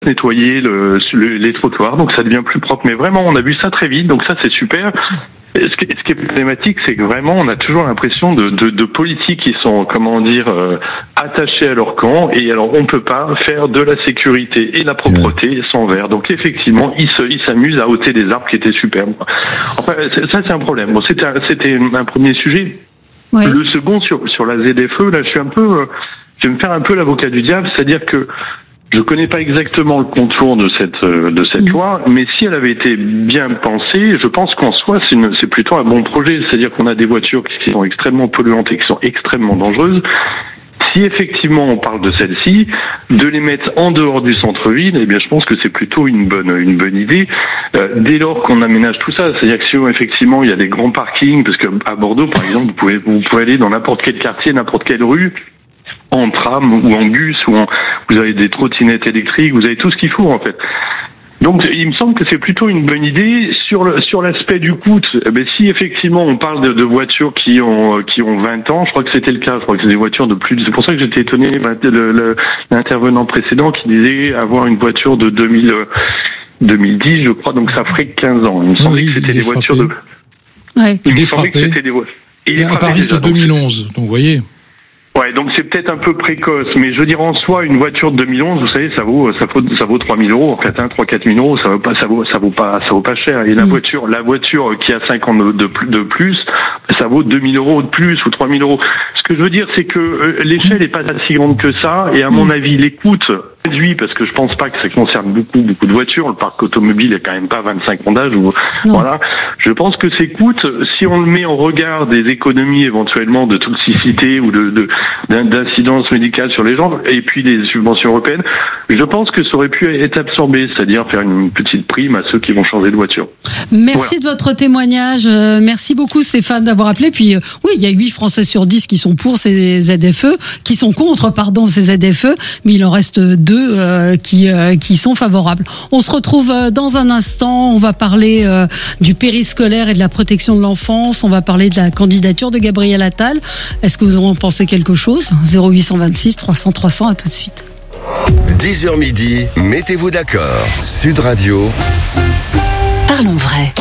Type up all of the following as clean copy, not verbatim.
nettoyer les trottoirs, donc ça devient plus propre. Mais vraiment, on a vu ça très vite, donc ça c'est super. Ce qui est problématique, c'est que vraiment, on a toujours l'impression de politiques qui sont, attachés à leur camp. Et alors, on peut pas faire de la sécurité et la propreté sans verre. Donc, effectivement, ils s'amusent à ôter des arbres qui étaient superbes. Enfin, ça, c'est un problème. Bon, c'était un premier sujet. Ouais. Le second, sur la ZFE, là, je vais me faire un peu l'avocat du diable, c'est-à-dire que je connais pas exactement le contour de cette loi, mais si elle avait été bien pensée, je pense qu'en soi, c'est plutôt un bon projet. C'est-à-dire qu'on a des voitures qui sont extrêmement polluantes et qui sont extrêmement dangereuses. Si effectivement on parle de celles-ci, de les mettre en dehors du centre-ville, eh bien je pense que c'est plutôt une bonne idée. Dès lors qu'on aménage tout ça, c'est-à-dire que si effectivement il y a des grands parkings, parce que à Bordeaux par exemple, vous pouvez aller dans n'importe quel quartier, n'importe quelle rue, en tram ou en bus, vous avez des trottinettes électriques, vous avez tout ce qu'il faut en fait. Donc il me semble que c'est plutôt une bonne idée. Sur l'aspect du coût, si effectivement on parle de voitures qui ont 20 ans, je crois que c'était le cas, je crois que c'est des voitures de plus de... C'est pour ça que j'étais étonné, l'intervenant précédent qui disait avoir une voiture de 2010, je crois, donc ça ferait 15 ans. Il me semblait que c'était des voitures de... Ouais. Il me semblait que c'était des voitures... À Paris, c'est 2011, donc vous voyez... Ouais, donc c'est peut-être un peu précoce, mais je veux dire en soi, une voiture de 2011, vous savez, ça vaut 3 000 euros, en fait, 3-4 000 euros, ça vaut pas cher. Et la voiture qui a 5 ans de plus, ça vaut 2 000 euros de plus ou 3 000 euros. Ce que je veux dire, c'est que l'échelle est pas si grande que ça, et à mon avis, les coûts réduits, parce que je pense pas que ça concerne beaucoup de voitures, le parc automobile est quand même pas 25 ans d'âge, voilà. Je pense que ces coûts, si on le met en regard des économies éventuellement de toxicité ou d'incidence médicale sur les gens, et puis des subventions européennes, je pense que ça aurait pu être absorbé, c'est-à-dire faire une petite prime à ceux qui vont changer de voiture. Merci de votre témoignage. Merci beaucoup Stéphane d'avoir appelé. Puis oui, il y a 8 Français sur 10 qui sont pour ces ZFE, qui sont contre, ces ZFE, mais il en reste 2 qui sont favorables. On se retrouve dans un instant. On va parler du périscolaire et de la protection de l'enfance. On va parler de la candidature de Gabriel Attal. Est-ce que vous en pensez quelque chose ? 0826 300 300, à tout de suite. 10h midi, mettez-vous d'accord. Sud Radio. Parlons vrai.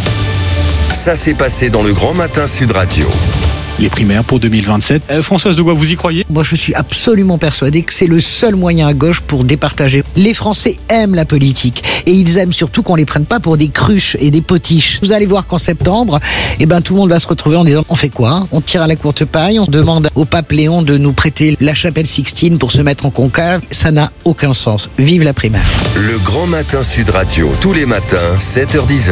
Ça s'est passé dans le Grand Matin Sud Radio. Les primaires pour 2027. Françoise Degois, vous y croyez ? Moi, je suis absolument persuadé que c'est le seul moyen à gauche pour départager. Les Français aiment la politique et ils aiment surtout qu'on les prenne pas pour des cruches et des potiches. Vous allez voir qu'en septembre, tout le monde va se retrouver en disant on fait quoi ? On tire à la courte paille, on demande au pape Léon de nous prêter la chapelle Sixtine pour se mettre en conclave. Ça n'a aucun sens. Vive la primaire. Le Grand Matin Sud Radio, tous les matins, 7h-10h.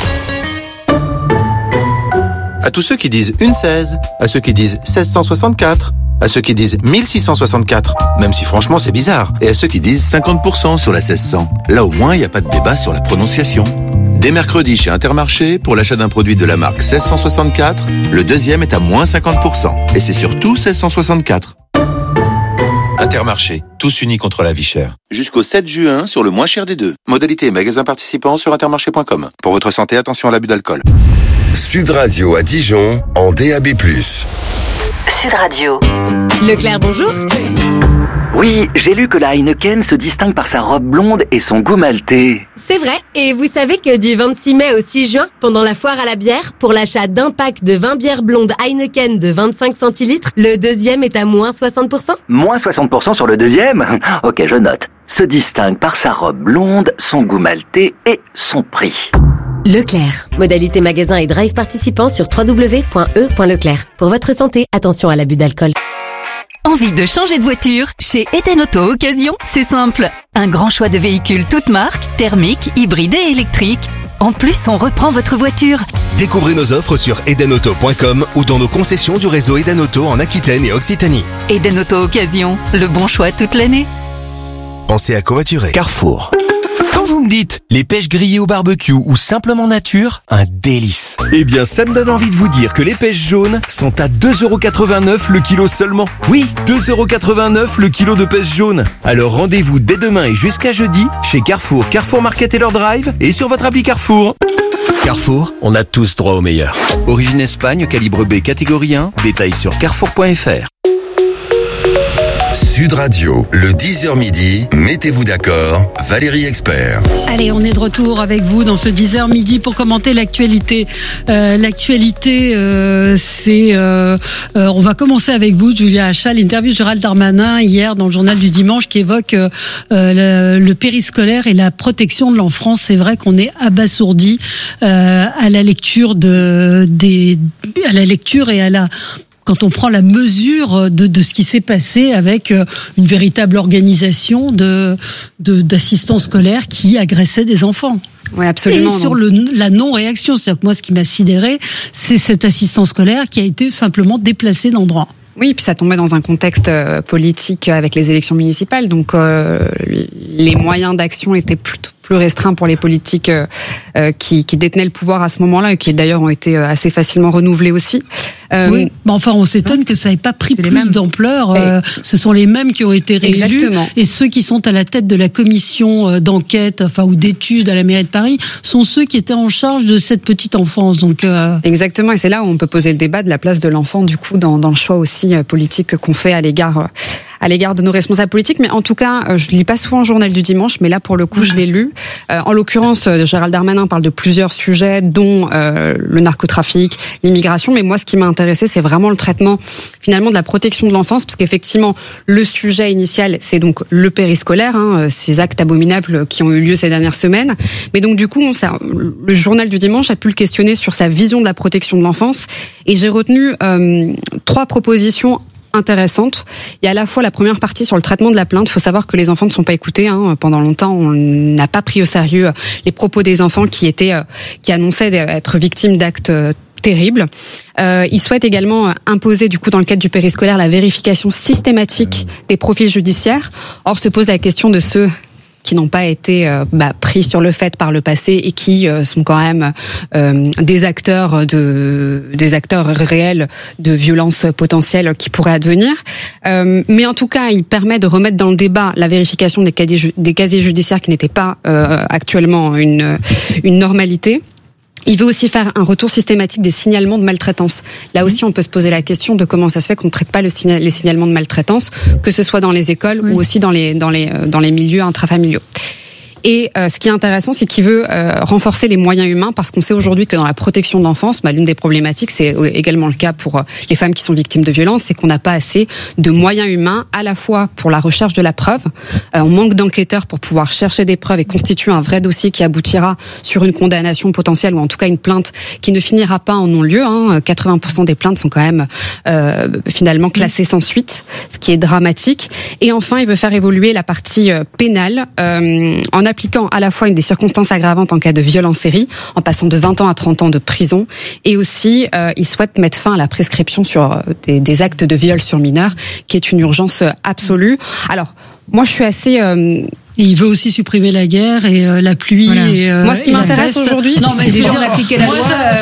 À tous ceux qui disent une 16, à ceux qui disent 1664, à ceux qui disent 1664, même si franchement c'est bizarre, et à ceux qui disent 50% sur la 1600. Là au moins il n'y a pas de débat sur la prononciation. Dès mercredi chez Intermarché, pour l'achat d'un produit de la marque 1664, le deuxième est à moins 50%. Et c'est surtout 1664. Intermarché, tous unis contre la vie chère. Jusqu'au 7 juin sur le moins cher des deux. Modalité et magasins participants sur intermarché.com. Pour votre santé, attention à l'abus d'alcool. Sud Radio à Dijon, en DAB+. Sud Radio. Leclerc, bonjour. Oui, j'ai lu que la Heineken se distingue par sa robe blonde et son goût maltais. C'est vrai, et vous savez que du 26 mai au 6 juin, pendant la foire à la bière, pour l'achat d'un pack de 20 bières blondes Heineken de 25 centilitres, le deuxième est à moins 60%. Moins 60% sur le deuxième ? Ok, je note. Se distingue par sa robe blonde, son goût maltais et son prix. Leclerc. Modalité magasin et drive participants sur www.e.leclerc. Pour votre santé, attention à l'abus d'alcool. Envie de changer de voiture ? Chez Eden Auto Occasion, c'est simple. Un grand choix de véhicules toutes marques, thermiques, hybrides et électriques. En plus, on reprend votre voiture. Découvrez nos offres sur edenauto.com ou dans nos concessions du réseau Eden Auto en Aquitaine et Occitanie. Eden Auto Occasion, le bon choix toute l'année. Pensez à covoiturer. Carrefour. Quand vous me dites les pêches grillées au barbecue ou simplement nature, un délice. Eh bien, ça me donne envie de vous dire que les pêches jaunes sont à 2,89€ le kilo seulement. Oui, 2,89€ le kilo de pêches jaunes. Alors rendez-vous dès demain et jusqu'à jeudi chez Carrefour, Carrefour Market et leur drive et sur votre appli Carrefour. Carrefour, on a tous droit au meilleur. Origine Espagne, calibre B, catégorie 1. Détails sur carrefour.fr. Sud Radio, le 10h midi, mettez-vous d'accord, Valérie Expert. Allez, on est de retour avec vous dans ce 10h midi pour commenter l'actualité. On va commencer avec vous, Julia Achal, l'interview de Gérald Darmanin hier dans le journal du dimanche qui évoque le périscolaire et la protection de l'enfance. C'est vrai qu'on est abasourdi à la lecture quand on prend la mesure de ce qui s'est passé avec une véritable organisation d'assistants scolaires qui agressaient des enfants. Oui, absolument. Et sur la non-réaction, c'est-à-dire que moi, ce qui m'a sidéré, c'est cet assistant scolaire qui a été simplement déplacé d'endroit. Oui, puis ça tombait dans un contexte politique avec les élections municipales, donc les moyens d'action étaient plutôt plus restreints pour les politiques qui détenaient le pouvoir à ce moment-là et qui d'ailleurs ont été assez facilement renouvelés aussi. Oui, mais enfin on s'étonne que ça n'ait pas pris plus d'ampleur. Ce sont les mêmes qui ont été réélus. Exactement. Et ceux qui sont à la tête de la commission d'enquête, ou d'études à la mairie de Paris, sont ceux qui étaient en charge de cette petite enfance. Donc exactement, et c'est là où on peut poser le débat de la place de l'enfant du coup dans le choix aussi politique qu'on fait à l'égard de nos responsables politiques. Mais en tout cas, je lis pas souvent le journal du dimanche, mais là pour le coup je l'ai lu. En l'occurrence, Gérald Darmanin parle de plusieurs sujets, dont le narcotrafic, l'immigration. Mais moi, ce qui m'a intéressé, c'est vraiment le traitement finalement de la protection de l'enfance, parce qu'effectivement, le sujet initial, c'est donc le périscolaire, ces actes abominables qui ont eu lieu ces dernières semaines. Mais donc du coup, le journal du dimanche a pu le questionner sur sa vision de la protection de l'enfance, et j'ai retenu 3 propositions intéressante. Il y a à la fois la première partie sur le traitement de la plainte. Il faut savoir que les enfants ne sont pas écoutés. Pendant longtemps, on n'a pas pris au sérieux les propos des enfants qui annonçaient être victimes d'actes terribles. Ils souhaitent également imposer, du coup, dans le cadre du périscolaire, la vérification systématique des profils judiciaires. Or, se pose la question de ceux qui n'ont pas été pris sur le fait par le passé et qui sont quand même des acteurs réels de violences potentielles qui pourraient advenir. Mais en tout cas, il permet de remettre dans le débat la vérification des casiers judiciaires qui n'étaient pas actuellement une normalité. Il veut aussi faire un retour systématique des signalements de maltraitance. Là aussi, on peut se poser la question de comment ça se fait qu'on ne traite pas les signalements de maltraitance, que ce soit dans les écoles ou aussi dans les milieux intrafamiliaux. Et ce qui est intéressant, c'est qu'il veut renforcer les moyens humains, parce qu'on sait aujourd'hui que dans la protection de l'enfance, l'une des problématiques, c'est également le cas pour les femmes qui sont victimes de violences, c'est qu'on n'a pas assez de moyens humains, à la fois pour la recherche de la preuve. On manque d'enquêteurs pour pouvoir chercher des preuves et constituer un vrai dossier qui aboutira sur une condamnation potentielle, ou en tout cas une plainte qui ne finira pas en non-lieu. 80% des plaintes sont quand même finalement classées sans suite, ce qui est dramatique. Et enfin, il veut faire évoluer la partie pénale en appliquant à la fois des circonstances aggravantes en cas de viol en série, en passant de 20 ans à 30 ans de prison, et aussi il souhaite mettre fin à la prescription sur des actes de viol sur mineurs, qui est une urgence absolue. Alors, moi je suis assez... Et il veut aussi supprimer la guerre et la pluie. Voilà. Et, moi, ce qui m'intéresse aujourd'hui, c'est déjà d'appliquer la loi.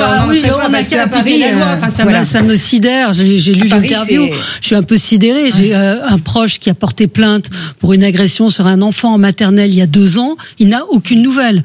On n'a qu'à appliquer la loi. Ça me sidère. J'ai lu l'interview. Je suis un peu sidérée. J'ai un proche qui a porté plainte pour une agression sur un enfant en maternelle il y a 2 ans. Il n'a aucune nouvelle.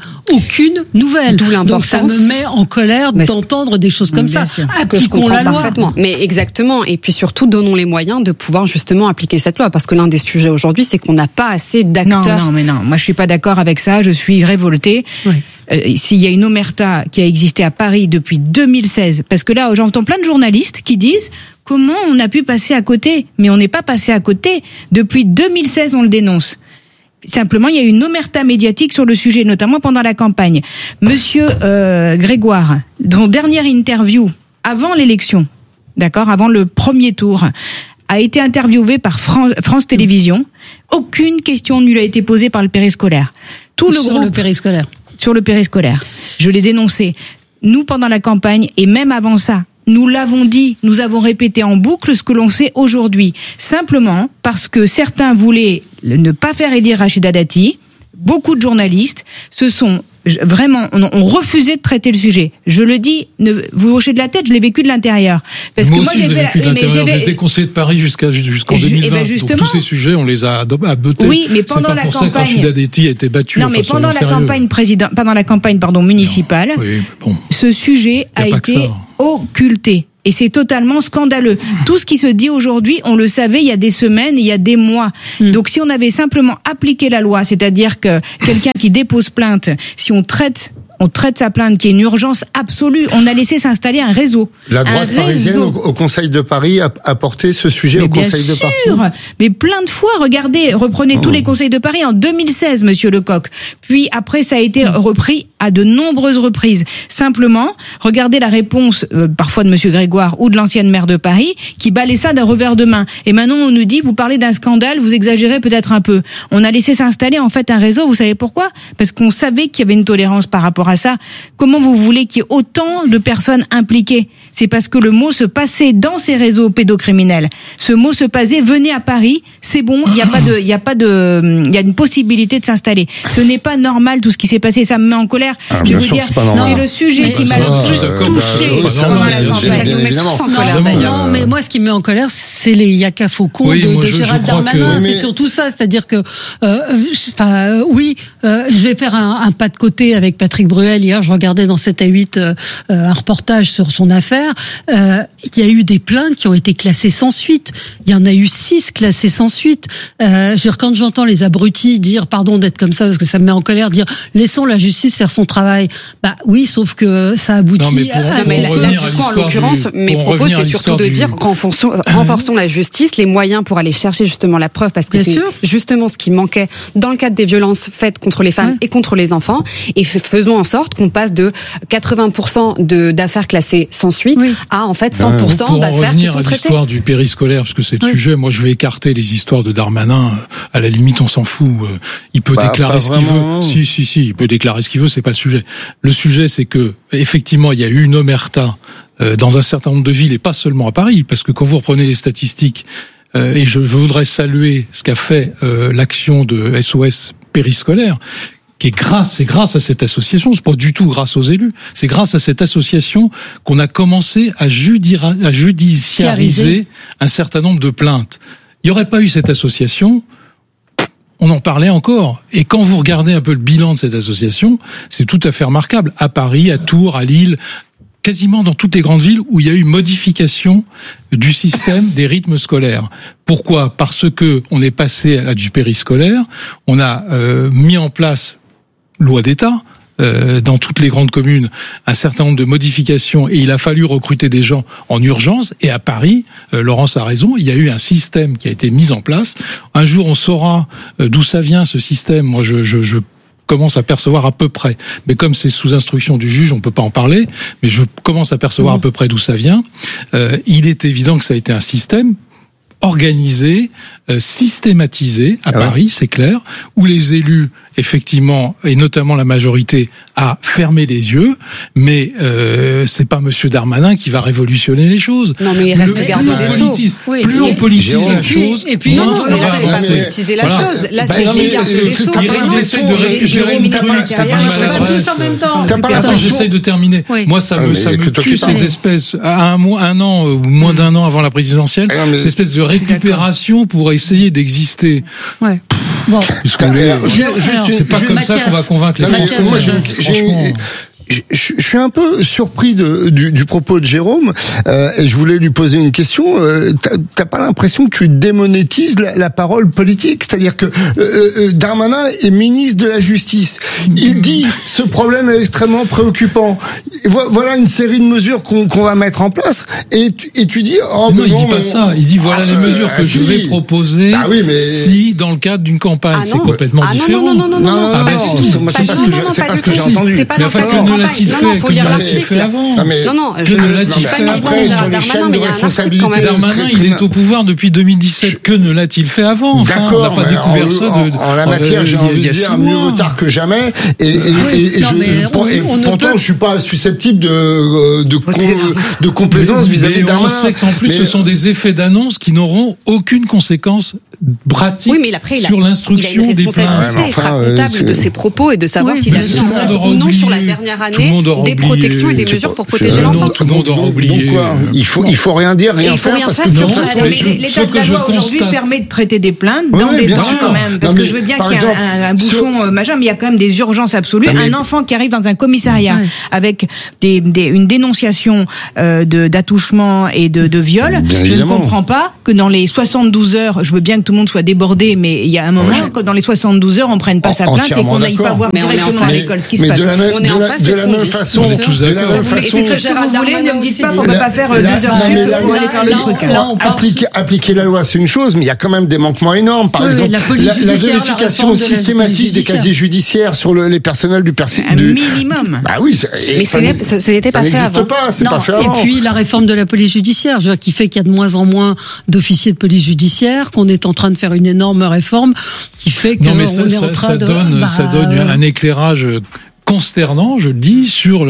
D'où l'importance. Donc ça me met en colère d'entendre des choses comme ça. Appliquons la loi. Parfaitement. Mais exactement. Et puis surtout, donnons les moyens de pouvoir justement appliquer cette loi. Parce que l'un des sujets aujourd'hui, c'est qu'on n'a pas assez d'acteurs. Non, moi je suis pas d'accord avec ça, je suis révoltée. Oui. S'il y a une omerta qui a existé à Paris depuis 2016, parce que là j'entends plein de journalistes qui disent comment on a pu passer à côté, mais on n'est pas passé à côté. Depuis 2016 on le dénonce. Simplement, il y a une omerta médiatique sur le sujet, notamment pendant la campagne. Monsieur Grégoire, dont dernière interview avant l'élection, d'accord, avant le premier tour, a été interviewé par France Télévisions. Aucune question ne lui a été posée par le périscolaire. Tout le groupe sur le périscolaire. Je l'ai dénoncé. Nous, pendant la campagne, et même avant ça, nous l'avons dit, nous avons répété en boucle ce que l'on sait aujourd'hui. Simplement parce que certains voulaient ne pas faire élire Rachida Dati. Beaucoup de journalistes se sont vraiment, ont refusé de traiter le sujet. Je le dis, vous hochez de la tête, je l'ai vécu de l'intérieur. Parce moi que aussi, je l'ai vécu de l'intérieur. J'étais conseiller de Paris jusqu'en 2020. Donc tous ces sujets, on les a abetés. Oui, mais pendant la campagne. C'est pas pour ça que Rachida Dati a été battue. Non, mais pendant la campagne municipale, ce sujet a été occulté. Et c'est totalement scandaleux. Tout ce qui se dit aujourd'hui, on le savait il y a des semaines, il y a des mois. Donc si on avait simplement appliqué la loi, c'est-à-dire que quelqu'un qui dépose plainte, si on traite sa plainte qui est une urgence absolue. On a laissé s'installer un réseau. La droite parisienne au Conseil de Paris a porté ce sujet au Conseil de Paris. Mais plein de fois, reprenez tous les conseils de Paris en 2016, monsieur Lecoq. Puis après, ça a été repris à de nombreuses reprises. Simplement, regardez la réponse parfois de monsieur Grégoire ou de l'ancienne maire de Paris qui balayait ça d'un revers de main. Et maintenant, on nous dit, vous parlez d'un scandale, vous exagérez peut-être un peu. On a laissé s'installer en fait un réseau, vous savez pourquoi ? Parce qu'on savait qu'il y avait une tolérance par rapport à ça. Comment vous voulez qu'il y ait autant de personnes impliquées ? C'est parce que le mot se passait dans ces réseaux pédocriminels. Ce mot se passait, venez à Paris, c'est bon, il y a une possibilité de s'installer. Ce n'est pas normal tout ce qui s'est passé, ça me met en colère. Je vais vous dire, c'est le sujet qui m'a le plus touché pendant la campagne. Ça nous met tous en colère d'ailleurs. Non, mais moi ce qui me met en colère, c'est les yaka faucons de Gérald Darmanin. C'est surtout ça, c'est-à-dire que, je vais faire un pas de côté avec Patrick Bruel. Hier, je regardais dans 7 à 8 un reportage sur son affaire. Il y a eu des plaintes qui ont été classées sans suite. Il y en a eu 6 classées sans suite. Quand j'entends les abrutis dire, pardon d'être comme ça parce que ça me met en colère, dire laissons la justice faire son travail. Bah oui, sauf que ça aboutit à... en l'occurrence, mes propos, c'est surtout de dire renforçons la justice, les moyens pour aller chercher justement la preuve, parce que c'est justement ce qui manquait dans le cadre des violences faites contre les femmes et contre les enfants, et faisons en sorte qu'on passe de 80% d'affaires classées sans suite à en fait 100% d'affaires qui sont traitées. Pour en revenir à l'histoire du périscolaire, parce que c'est le sujet, moi je vais écarter les histoires de Darmanin, à la limite on s'en fout, il peut déclarer ce qu'il veut. Si, il peut déclarer ce qu'il veut, c'est pas le sujet. Le sujet c'est que effectivement il y a eu une omerta dans un certain nombre de villes, et pas seulement à Paris, parce que quand vous reprenez les statistiques, et je voudrais saluer ce qu'a fait l'action de SOS périscolaire, qui c'est grâce à cette association, c'est pas du tout grâce aux élus, c'est grâce à cette association qu'on a commencé à judiciariser un certain nombre de plaintes. Il n'y aurait pas eu cette association, on en parlait encore. Et quand vous regardez un peu le bilan de cette association, c'est tout à fait remarquable. À Paris, à Tours, à Lille, quasiment dans toutes les grandes villes où il y a eu modification du système des rythmes scolaires. Pourquoi ? Parce que on est passé à du périscolaire, on a mis en place loi d'État dans toutes les grandes communes, un certain nombre de modifications, et il a fallu recruter des gens en urgence. Et à Paris, Laurence a raison, il y a eu un système qui a été mis en place. Un jour, on saura d'où ça vient ce système. Moi, je commence à percevoir à peu près, mais comme c'est sous instruction du juge, on peut pas en parler, mais je commence à percevoir à peu près d'où ça vient. Il est évident que ça a été un système organisé, systématisé à Paris, c'est clair, où les élus, effectivement, et notamment la majorité, a fermé les yeux, mais c'est pas Monsieur Darmanin qui va révolutionner les choses. Non, mais il reste garde des Sceaux. Plus on politise la chose, non, c'est pas politiser la chose. Là, c'est les gardes des Sceaux. Il essaie de récupérer une truc, c'est pas maladresse. Attends, j'essaie de terminer. Moi, ça me tue ces espèces, à un an ou moins d'un an avant la présidentielle, ces espèces de récupération pour essayer d'exister. Ouais. Bon. C'est pas comme ça qu'on va convaincre les Français. Moi, je suis un peu surpris du propos de Jérôme, et je voulais lui poser une question. T'as pas l'impression que tu démonétises la parole politique? C'est-à-dire que Darmanin est ministre de la Justice. Il dit ce problème est extrêmement préoccupant. Voilà une série de mesures qu'on va mettre en place. Et tu dis non, il dit pas ça. Il dit voilà les mesures que je vais proposer. Si dans le cadre d'une campagne, c'est complètement différent. Non, c'est pas ce que j'ai entendu. C'est pas dans le cadre. Non, faut lire l'article. Non, je ne suis pas militant de Gérald Darmanin, mais il y a un article quand même. Darmanin, il est au pouvoir depuis 2017. Que ne l'a-t-il fait avant? Enfin, on n'a pas découvert ça en la matière, j'ai envie de dire mieux vaut tard que jamais. Et pourtant, je suis pas susceptible de complaisance vis-à-vis de Darmanin. On sait qu'en plus, ce sont des effets d'annonce qui n'auront aucune conséquence pratique sur l'instruction des plaintes. Il a une responsabilité, il sera comptable de ses propos et de savoir s'il a mis en place ou non sur la dernière année des protections et des mesures pour protéger l'enfant. Tout le monde aura oublié. Il faut rien dire, rien faire. Parce que l'état de la loi aujourd'hui permet de traiter des plaintes dans des temps quand même. Parce que je veux bien qu'il y ait un bouchon majeur, mais il y a quand même des urgences absolues. Un enfant qui arrive dans un commissariat avec une dénonciation d'attouchement et de viol, je ne comprends pas que dans les 72 heures, je veux bien que tout le monde soit débordé, mais il y a un moment que dans les 72 heures, on prenne pas sa plainte et qu'on n'aille pas voir directement à l'école ce qui se passe. De la même façon, et c'est ce que Gérald Darmanin ne me dites pas qu'on ne va pas faire 2 heures sup pour aller faire le truc. Appliquer la loi, c'est une chose, mais il y a quand même des manquements énormes. Par exemple, la vérification systématique des casiers judiciaires sur les personnels du un minimum. Bah oui. Mais ce n'était pas fait avant. Ça n'existe pas, c'est pas fait avant. Et puis la réforme de la police judiciaire, qui fait qu'il y a de moins en moins d'officiers de police judiciaire, qu'on est en train de faire une énorme réforme, qui fait qu'on est en train ça donne un éclairage consternant, je le dis,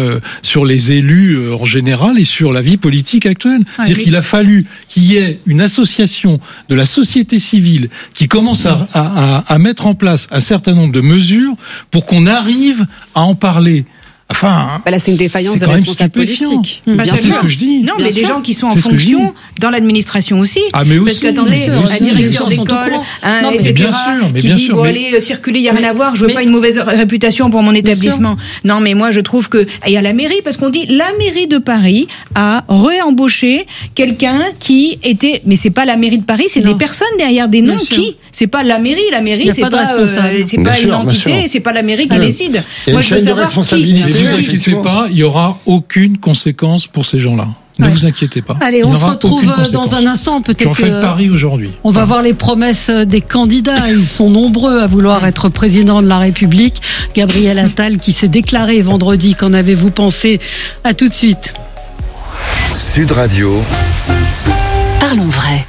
sur les élus en général et sur la vie politique actuelle. C'est-à-dire qu'il a fallu qu'il y ait une association de la société civile qui commence à mettre en place un certain nombre de mesures pour qu'on arrive à en parler. Enfin, là, c'est une défaillance de responsable politique. C'est ce que je dis. Non, mais des gens qui sont en fonction dans l'administration aussi. Ah, mais aussi. Parce qu'attendez, un directeur d'école, etc., qui dit, bon, allez, circuler, il n'y a rien à voir, je veux pas une mauvaise réputation pour mon établissement. Non, mais moi, je trouve que, il y a la mairie, parce qu'on dit, la mairie de Paris a réembauché quelqu'un qui était, mais c'est pas la mairie de Paris, c'est des personnes derrière des noms qui, c'est pas la mairie, c'est pas une entité, c'est pas la mairie qui décide. Moi, je veux savoir qui. Ne vous inquiétez pas, il n'y aura aucune conséquence pour ces gens-là. Ne vous inquiétez pas. Allez, on se retrouve dans un instant. Peut-être j'en fais le pari aujourd'hui. On va voir les promesses des candidats. Ils sont nombreux à vouloir être président de la République. Gabriel Attal qui s'est déclaré vendredi. Qu'en avez-vous pensé? À tout de suite. Sud Radio. Parlons vrai.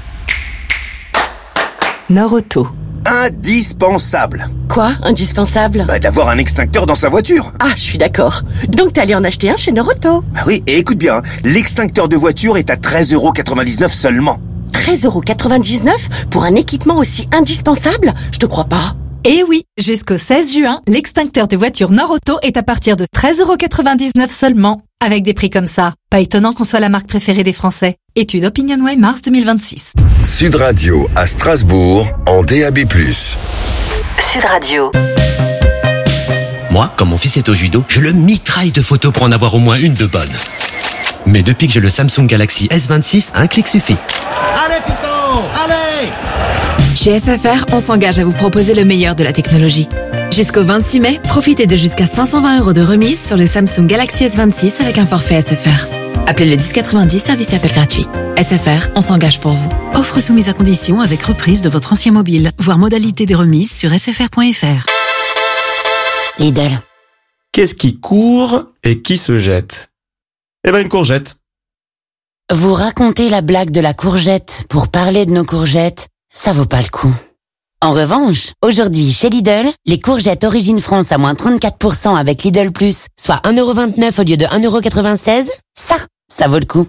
Nord-Auto. Indispensable. Quoi, indispensable? D'avoir un extincteur dans sa voiture. Ah, je suis d'accord. Donc t'es allé en acheter un chez Nord-Auto. Oui, et écoute bien, l'extincteur de voiture est à 13,99€ seulement. 13,99€ pour un équipement aussi indispensable? Je te crois pas. Eh oui, jusqu'au 16 juin, l'extincteur de voiture Nord-Auto est à partir de 13,99€ seulement. Avec des prix comme ça, pas étonnant qu'on soit la marque préférée des Français. Étude OpinionWay mars 2026. Sud Radio à Strasbourg en DAB+. Sud Radio. Moi, quand mon fils est au judo, je le mitraille de photos pour en avoir au moins une de bonne. Mais depuis que j'ai le Samsung Galaxy S26, un clic suffit. Allez fiston, allez! Chez SFR, on s'engage à vous proposer le meilleur de la technologie. Jusqu'au 26 mai, profitez de jusqu'à 520€ de remise sur le Samsung Galaxy S26 avec un forfait SFR. Appelez le 1090, service et appel gratuit. SFR, on s'engage pour vous. Offre soumise à condition avec reprise de votre ancien mobile. Voir modalité des remises sur sfr.fr. Lidl. Qu'est-ce qui court et qui se jette? Une courgette. Vous racontez la blague de la courgette pour parler de nos courgettes, ça vaut pas le coup. En revanche, aujourd'hui chez Lidl, les courgettes Origine France à moins 34% avec Lidl Plus, soit 1,29€ au lieu de 1,96€, ça vaut le coup.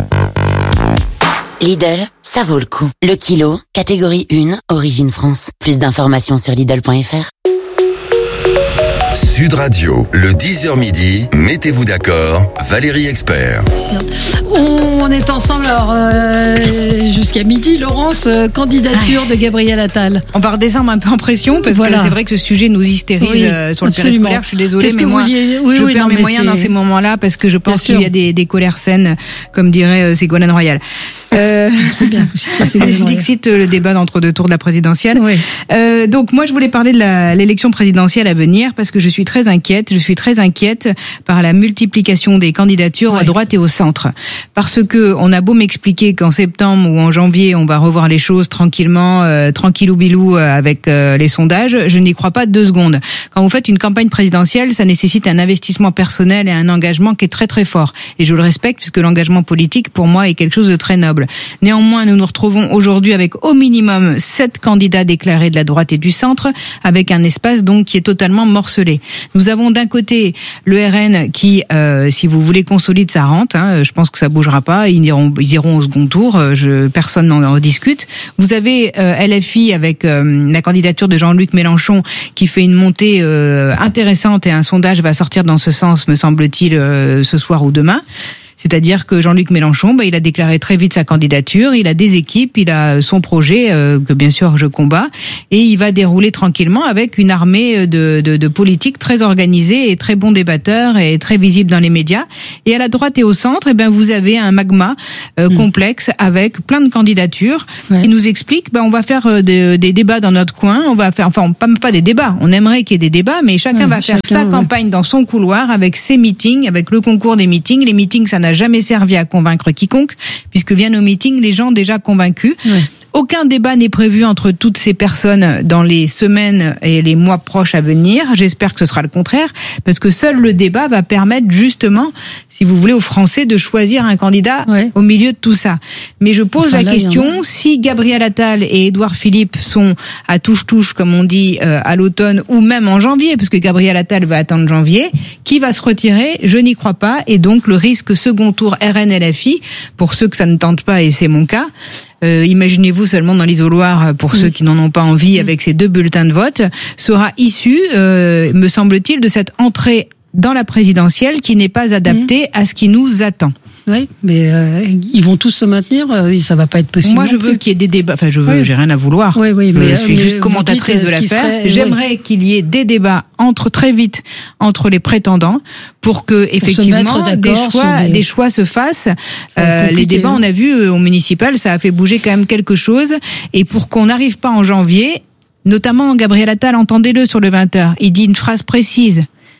Lidl, ça vaut le coup. Le kilo, catégorie 1, Origine France. Plus d'informations sur Lidl.fr. Sud Radio, le 10h midi, mettez-vous d'accord, Valérie Expert. On est ensemble jusqu'à midi, Laurence, candidature de Gabriel Attal. On va redescendre un peu en pression parce que c'est vrai que ce sujet nous hystérise sur le périscolaire. Je suis désolée, mais moi, je perds mes moyens dans ces moments-là parce que je pense qu'il y a des colères saines, comme dirait Ségolène Royal. C'est bien. Dixit le débat d'entre deux tours de la présidentielle. Oui. Donc moi je voulais parler de l'élection présidentielle à venir parce que je suis très inquiète. Je suis très inquiète par la multiplication des candidatures à droite et au centre. Parce que on a beau m'expliquer qu'en septembre ou en janvier on va revoir les choses tranquillement, tranquillou bilou avec les sondages, je n'y crois pas 2 secondes. Quand vous faites une campagne présidentielle, ça nécessite un investissement personnel et un engagement qui est très très fort. Et je le respecte puisque l'engagement politique pour moi est quelque chose de très noble. ensemble. Néanmoins, nous nous retrouvons aujourd'hui avec au minimum 7 candidats déclarés de la droite et du centre, avec un espace donc qui est totalement morcelé. Nous avons d'un côté le RN qui, si vous voulez, consolide sa rente. Je pense que ça bougera pas. Ils iront au second tour. Personne n'en rediscute. Vous avez LFI avec la candidature de Jean-Luc Mélenchon qui fait une montée intéressante et un sondage va sortir dans ce sens, me semble-t-il, ce soir ou demain. C'est-à-dire que Jean-Luc Mélenchon, il a déclaré très vite sa candidature, il a des équipes, il a son projet que bien sûr je combats, et il va dérouler tranquillement avec une armée de politiques très organisés et très bons débatteurs et très visibles dans les médias. Et à la droite et au centre, vous avez un magma complexe avec plein de candidatures qui nous explique, on va faire des débats dans notre coin, on va faire, pas des débats, on aimerait qu'il y ait des débats, mais chacun va faire sa campagne dans son couloir avec ses meetings, avec le concours des meetings. Les meetings, ça n'a jamais servi à convaincre quiconque, puisque viennent au meeting les gens déjà convaincus. Aucun débat n'est prévu entre toutes ces personnes dans les semaines et les mois proches à venir. J'espère que ce sera le contraire, parce que seul le débat va permettre justement, si vous voulez, aux Français de choisir un candidat au milieu de tout ça. Mais je pose la question, si Gabriel Attal et Édouard Philippe sont à touche-touche, comme on dit, à l'automne, ou même en janvier, parce que Gabriel Attal va attendre janvier, qui va se retirer? Je n'y crois pas, et donc le risque second tour RN-LFI, pour ceux que ça ne tente pas, et c'est mon cas, imaginez-vous seulement dans l'isoloir, pour ceux qui n'en ont pas envie, avec ces 2 bulletins de vote, sera issu, me semble-t-il, de cette entrée dans la présidentielle qui n'est pas adaptée à ce qui nous attend. Oui, mais ils vont tous se maintenir, ça va pas être possible. Moi, je veux qu'il y ait des débats. Enfin, j'ai rien à vouloir. Je suis juste commentatrice de l'affaire. J'aimerais qu'il y ait des débats très vite entre les prétendants pour que effectivement des choix se fassent. Les débats, on a vu au municipal, ça a fait bouger quand même quelque chose. Et pour qu'on n'arrive pas en janvier, notamment Gabriel Attal, entendez-le sur le 20h, il dit une phrase précise.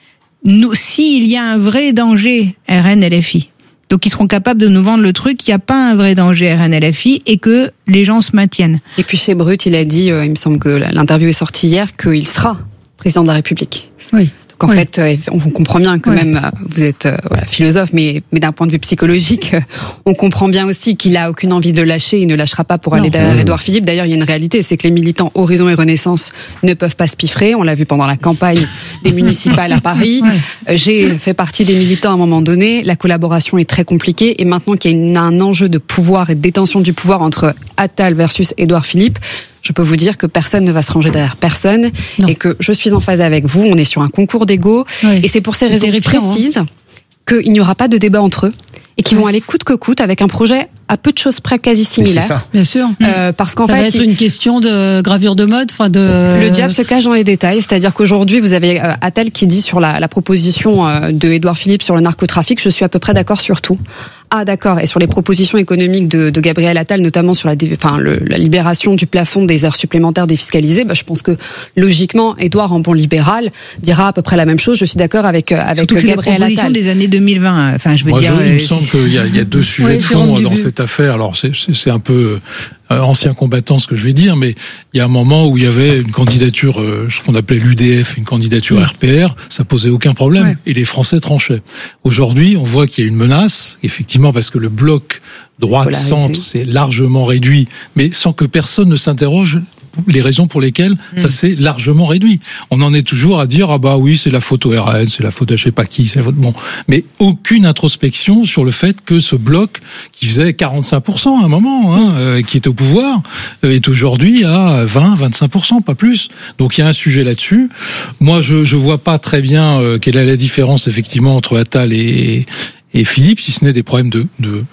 S'il y a un vrai danger, RN-LFI. Donc ils seront capables de nous vendre le truc qu'il n'y a pas un vrai danger RN-LFI et que les gens se maintiennent. Et puis chez Brut, il a dit, il me semble que l'interview est sortie hier, qu'il sera président de la République. Oui. Donc en fait, on comprend bien que même, vous êtes philosophe, mais d'un point de vue psychologique, on comprend bien aussi qu'il a aucune envie de lâcher, il ne lâchera pas pour aller derrière Édouard Philippe. D'ailleurs, il y a une réalité, c'est que les militants Horizon et Renaissance ne peuvent pas se piffrer. On l'a vu pendant la campagne des municipales à Paris. J'ai fait partie des militants à un moment donné. La collaboration est très compliquée. Et maintenant qu'il y a un enjeu de pouvoir et de détention du pouvoir entre Attal versus Édouard Philippe, je peux vous dire que personne ne va se ranger derrière personne et que je suis en phase avec vous. On est sur un concours d'ego et c'est pour ces raisons précises qu'il n'y aura pas de débat entre eux et qu'ils vont aller coûte que coûte avec un projet à peu de choses près quasi similaire. Bien sûr. Parce qu'en ça fait, va être une question de gravure de mode, Le diable se cache dans les détails, c'est-à-dire qu'aujourd'hui vous avez Attal qui dit sur la proposition de Édouard Philippe sur le narcotrafic, je suis à peu près d'accord sur tout. Ah d'accord, et sur les propositions économiques de Gabriel Attal, notamment sur la libération du plafond des heures supplémentaires défiscalisées, je pense que logiquement, Édouard, en bon libéral, dira à peu près la même chose. Je suis d'accord avec Gabriel Attal. Les propositions des années 2020, enfin je veux dire... Il me semble qu'il y a 2 sujets de fond dans cette affaire. Alors c'est un peu ancien combattant ce que je vais dire, mais il y a un moment où il y avait une candidature, ce qu'on appelait l'UDF, une candidature RPR, ça posait aucun problème, et les Français tranchaient. Aujourd'hui, on voit qu'il y a une menace, effectivement, parce que le bloc droite-centre s'est largement réduit, mais sans que personne ne s'interroge les raisons pour lesquelles ça s'est largement réduit. On en est toujours à dire c'est la faute au RN, c'est la faute à je sais pas qui, c'est la faute mais aucune introspection sur le fait que ce bloc qui faisait 45% à un moment, qui était au pouvoir, est aujourd'hui à 20-25%, pas plus. Donc il y a un sujet là-dessus. Moi je vois pas très bien quelle est la différence effectivement entre Attal et Philippe, si ce n'est des problèmes de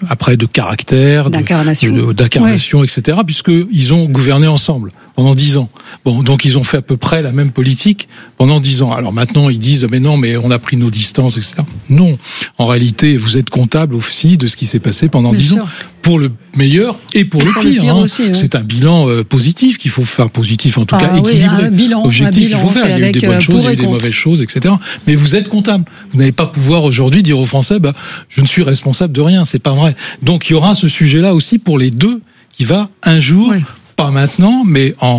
caractère, d'incarnation, etc., puisqu'ils ont gouverné ensemble pendant 10 ans. Donc ils ont fait à peu près la même politique pendant 10 ans. Alors maintenant, ils disent, mais on a pris nos distances, etc. Non. En réalité, vous êtes comptable aussi de ce qui s'est passé pendant 10 ans. Pour le meilleur et pour le pire. Aussi, c'est un bilan positif qu'il faut faire, positif en tout cas, équilibré. Objectif qu'il faut faire. Il y a eu des bonnes choses, il y a eu des mauvaises choses, etc. Mais vous êtes comptable. Vous n'allez pas pouvoir aujourd'hui dire aux Français, je ne suis responsable de rien. C'est pas vrai. Donc il y aura ce sujet-là aussi pour les deux qui va un jour, pas maintenant, mais en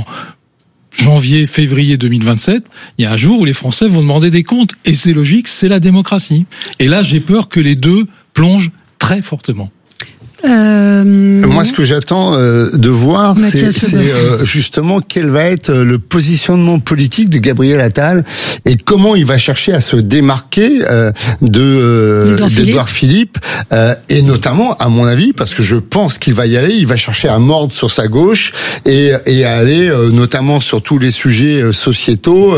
janvier, février 2027, il y a un jour où les Français vont demander des comptes. Et c'est logique, c'est la démocratie. Et là, j'ai peur que les deux plongent très fortement. Moi, ce que j'attends de voir, c'est Mathias justement quel va être le positionnement politique de Gabriel Attal et comment il va chercher à se démarquer d'Édouard Philippe, et notamment, à mon avis, parce que je pense qu'il va y aller, il va chercher à mordre sur sa gauche et à aller notamment sur tous les sujets sociétaux.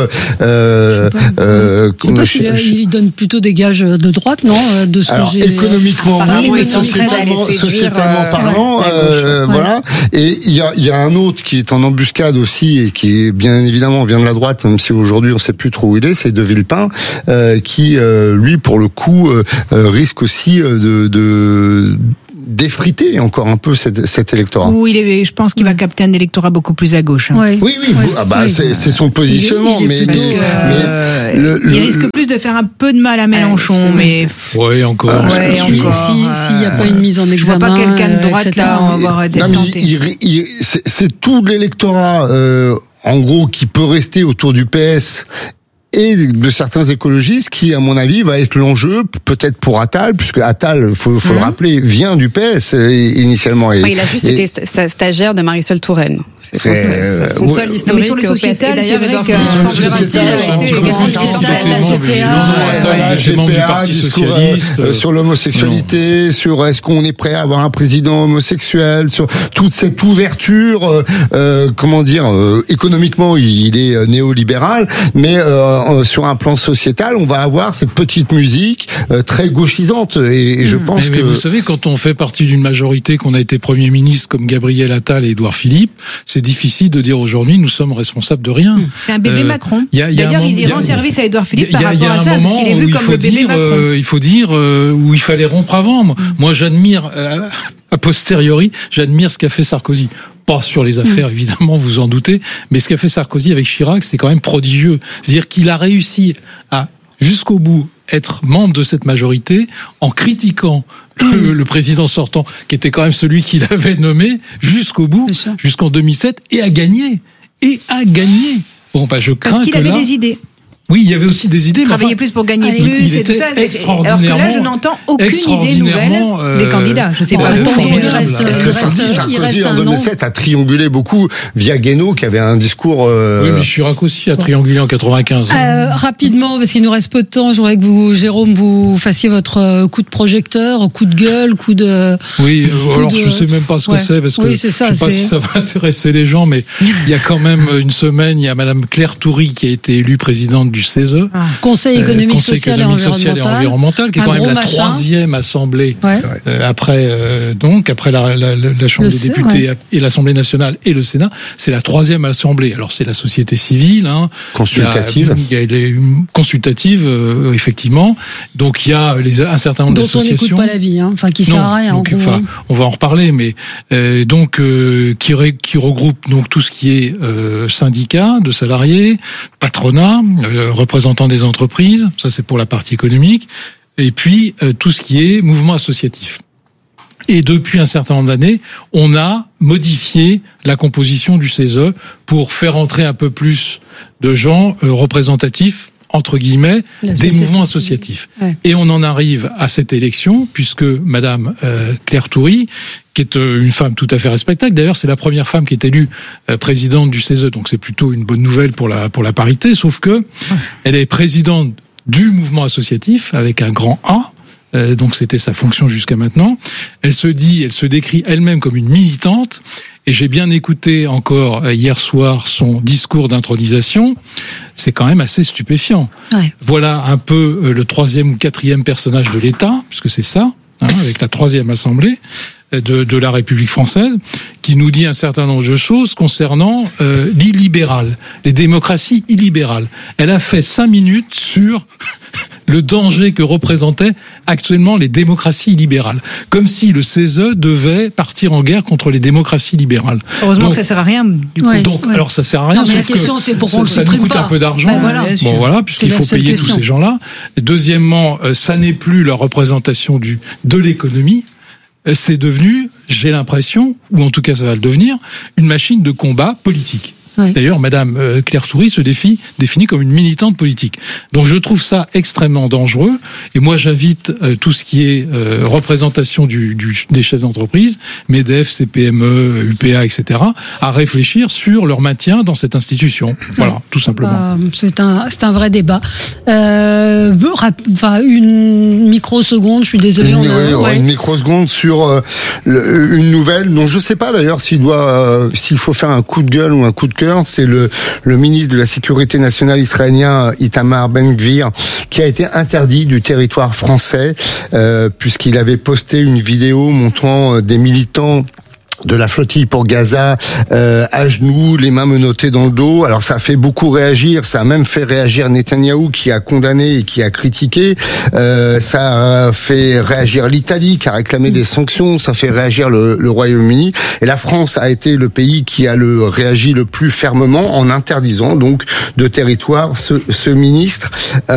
Il donne plutôt des gages de droite, non, de ce alors, que j'ai économiquement, oui, sociétalement parlant, voilà. Et il y a un autre qui est en embuscade aussi et qui est bien évidemment vient de la droite, même si aujourd'hui on sait plus trop où il est, c'est De Villepin, qui lui pour le coup risque aussi d'effriter encore un peu cet électorat. Oui, je pense qu'il va capter un électorat beaucoup plus à gauche. Hein. Oui. C'est son positionnement, il risque plus de faire un peu de mal à Mélenchon, mais oui, encore. S'il n'y a pas une mise en examen, je vois pas quelqu'un de droite là avoir été tenté. C'est tout l'électorat, en gros, qui peut rester autour du PS. Et de certains écologistes qui, à mon avis, va être l'enjeu, peut-être pour Attal, puisque Attal, faut le rappeler, vient du PS initialement. Il a juste été stagiaire de Marisol Touraine. C'est son seul historique. Mais sur le sociétal, d'ailleurs, Edouard Philippe sur l'homosexualité, sur est-ce qu'on est prêt à avoir un président homosexuel, sur toute cette ouverture, économiquement, il est néolibéral, mais sur un plan sociétal, on va avoir cette petite musique très gauchisante. Et je pense mais vous savez, quand on fait partie d'une majorité, qu'on a été Premier ministre comme Gabriel Attal et Édouard Philippe, c'est difficile de dire aujourd'hui nous sommes responsables de rien. C'est un bébé Macron. D'ailleurs, il rend service à Édouard Philippe par rapport à ça, parce qu'il est vu comme le bébé Macron. Il faut dire où il fallait rompre avant. Moi, j'admire, a posteriori, j'admire ce qu'a fait Sarkozy. Pas sur les affaires, évidemment, vous en doutez, mais ce qu'a fait Sarkozy avec Chirac, c'est quand même prodigieux. C'est-à-dire qu'il a réussi à, jusqu'au bout, être membre de cette majorité en critiquant le président sortant, qui était quand même celui qu'il avait nommé, jusqu'au bout, jusqu'en 2007, et a gagné. Bon, je crains parce qu'il avait des idées. Oui, il y avait aussi des idées. Travailler plus pour gagner plus et tout ça. Alors que là, je n'entends aucune idée nouvelle des candidats. Je sais pas. Sarkozy en 2007 a triangulé beaucoup via Guénaud, qui avait un discours. Oui, mais Chirac aussi a triangulé en 95. Rapidement, parce qu'il nous reste peu de temps, je voudrais que vous, Jérôme, vous fassiez votre coup de projecteur, coup de gueule, coup de. Oui, alors je sais même pas ce que c'est, parce que je sais pas si ça va intéresser les gens, mais il y a quand même une semaine, il y a Madame Claire Toury qui a été élue présidente du CESE, Conseil économique, social et environnemental, qui est quand même la troisième assemblée après la Chambre des députés et l'Assemblée nationale et le Sénat. C'est la troisième assemblée. Alors c'est la société civile, consultative. Il y a les consultatives, effectivement. Donc il y a un certain nombre d'associations. Dont on n'écoute pas l'avis, qui sert à rien. On va en reparler, mais qui regroupe donc tout ce qui est syndicats de salariés, patronat, représentants des entreprises, ça c'est pour la partie économique, et puis tout ce qui est mouvement associatif. Et depuis un certain nombre d'années, on a modifié la composition du CESE pour faire entrer un peu plus de gens représentatifs, entre guillemets, des mouvements associatifs. Et on en arrive à cette élection, puisque Madame Claire Toury, qui est une femme tout à fait respectable, d'ailleurs c'est la première femme qui est élue présidente du CESE, donc c'est plutôt une bonne nouvelle pour la parité, sauf que elle est présidente du mouvement associatif, avec un grand A, donc c'était sa fonction jusqu'à maintenant. Elle se décrit elle-même comme une militante, et j'ai bien écouté encore hier soir son discours d'intronisation. C'est quand même assez stupéfiant. Voilà un peu le troisième ou quatrième personnage de l'État, puisque c'est ça, avec la troisième assemblée de la République française, qui nous dit un certain nombre de choses concernant l'illibéral, les démocraties illibérales. Elle a fait 5 minutes sur le danger que représentaient actuellement les démocraties illibérales, comme si le CESE devait partir en guerre contre les démocraties libérales. Heureusement que ça sert à rien. Du coup. Donc, alors ça sert à rien, sauf que ça nous coûte un peu d'argent. Puisqu'il faut payer tous ces gens-là. Deuxièmement, ça n'est plus la représentation de l'économie. C'est devenu, j'ai l'impression, ou en tout cas ça va le devenir, une machine de combat politique. Oui. D'ailleurs, Madame Claire Souris se définit comme une militante politique. Donc je trouve ça extrêmement dangereux. Et moi, j'invite tout ce qui est représentation des chefs d'entreprise, MEDEF, CPME, UPA, etc., à réfléchir sur leur maintien dans cette institution. Voilà, tout simplement. C'est un vrai débat. Une microseconde, je suis désolé. Une microseconde sur une nouvelle dont je sais pas d'ailleurs s'il faut faire un coup de gueule ou un coup de cœur. C'est le ministre de la Sécurité nationale israélien Itamar Ben-Gvir qui a été interdit du territoire français puisqu'il avait posté une vidéo montrant des militants de la flottille pour Gaza à genoux, les mains menottées dans le dos. Alors ça a fait beaucoup réagir, ça a même fait réagir Netanyahou qui a condamné et qui a critiqué. Ça a fait réagir l'Italie qui a réclamé des sanctions, ça fait réagir le Royaume-Uni. Et la France a été le pays qui a réagi le plus fermement en interdisant donc de territoire ce ministre.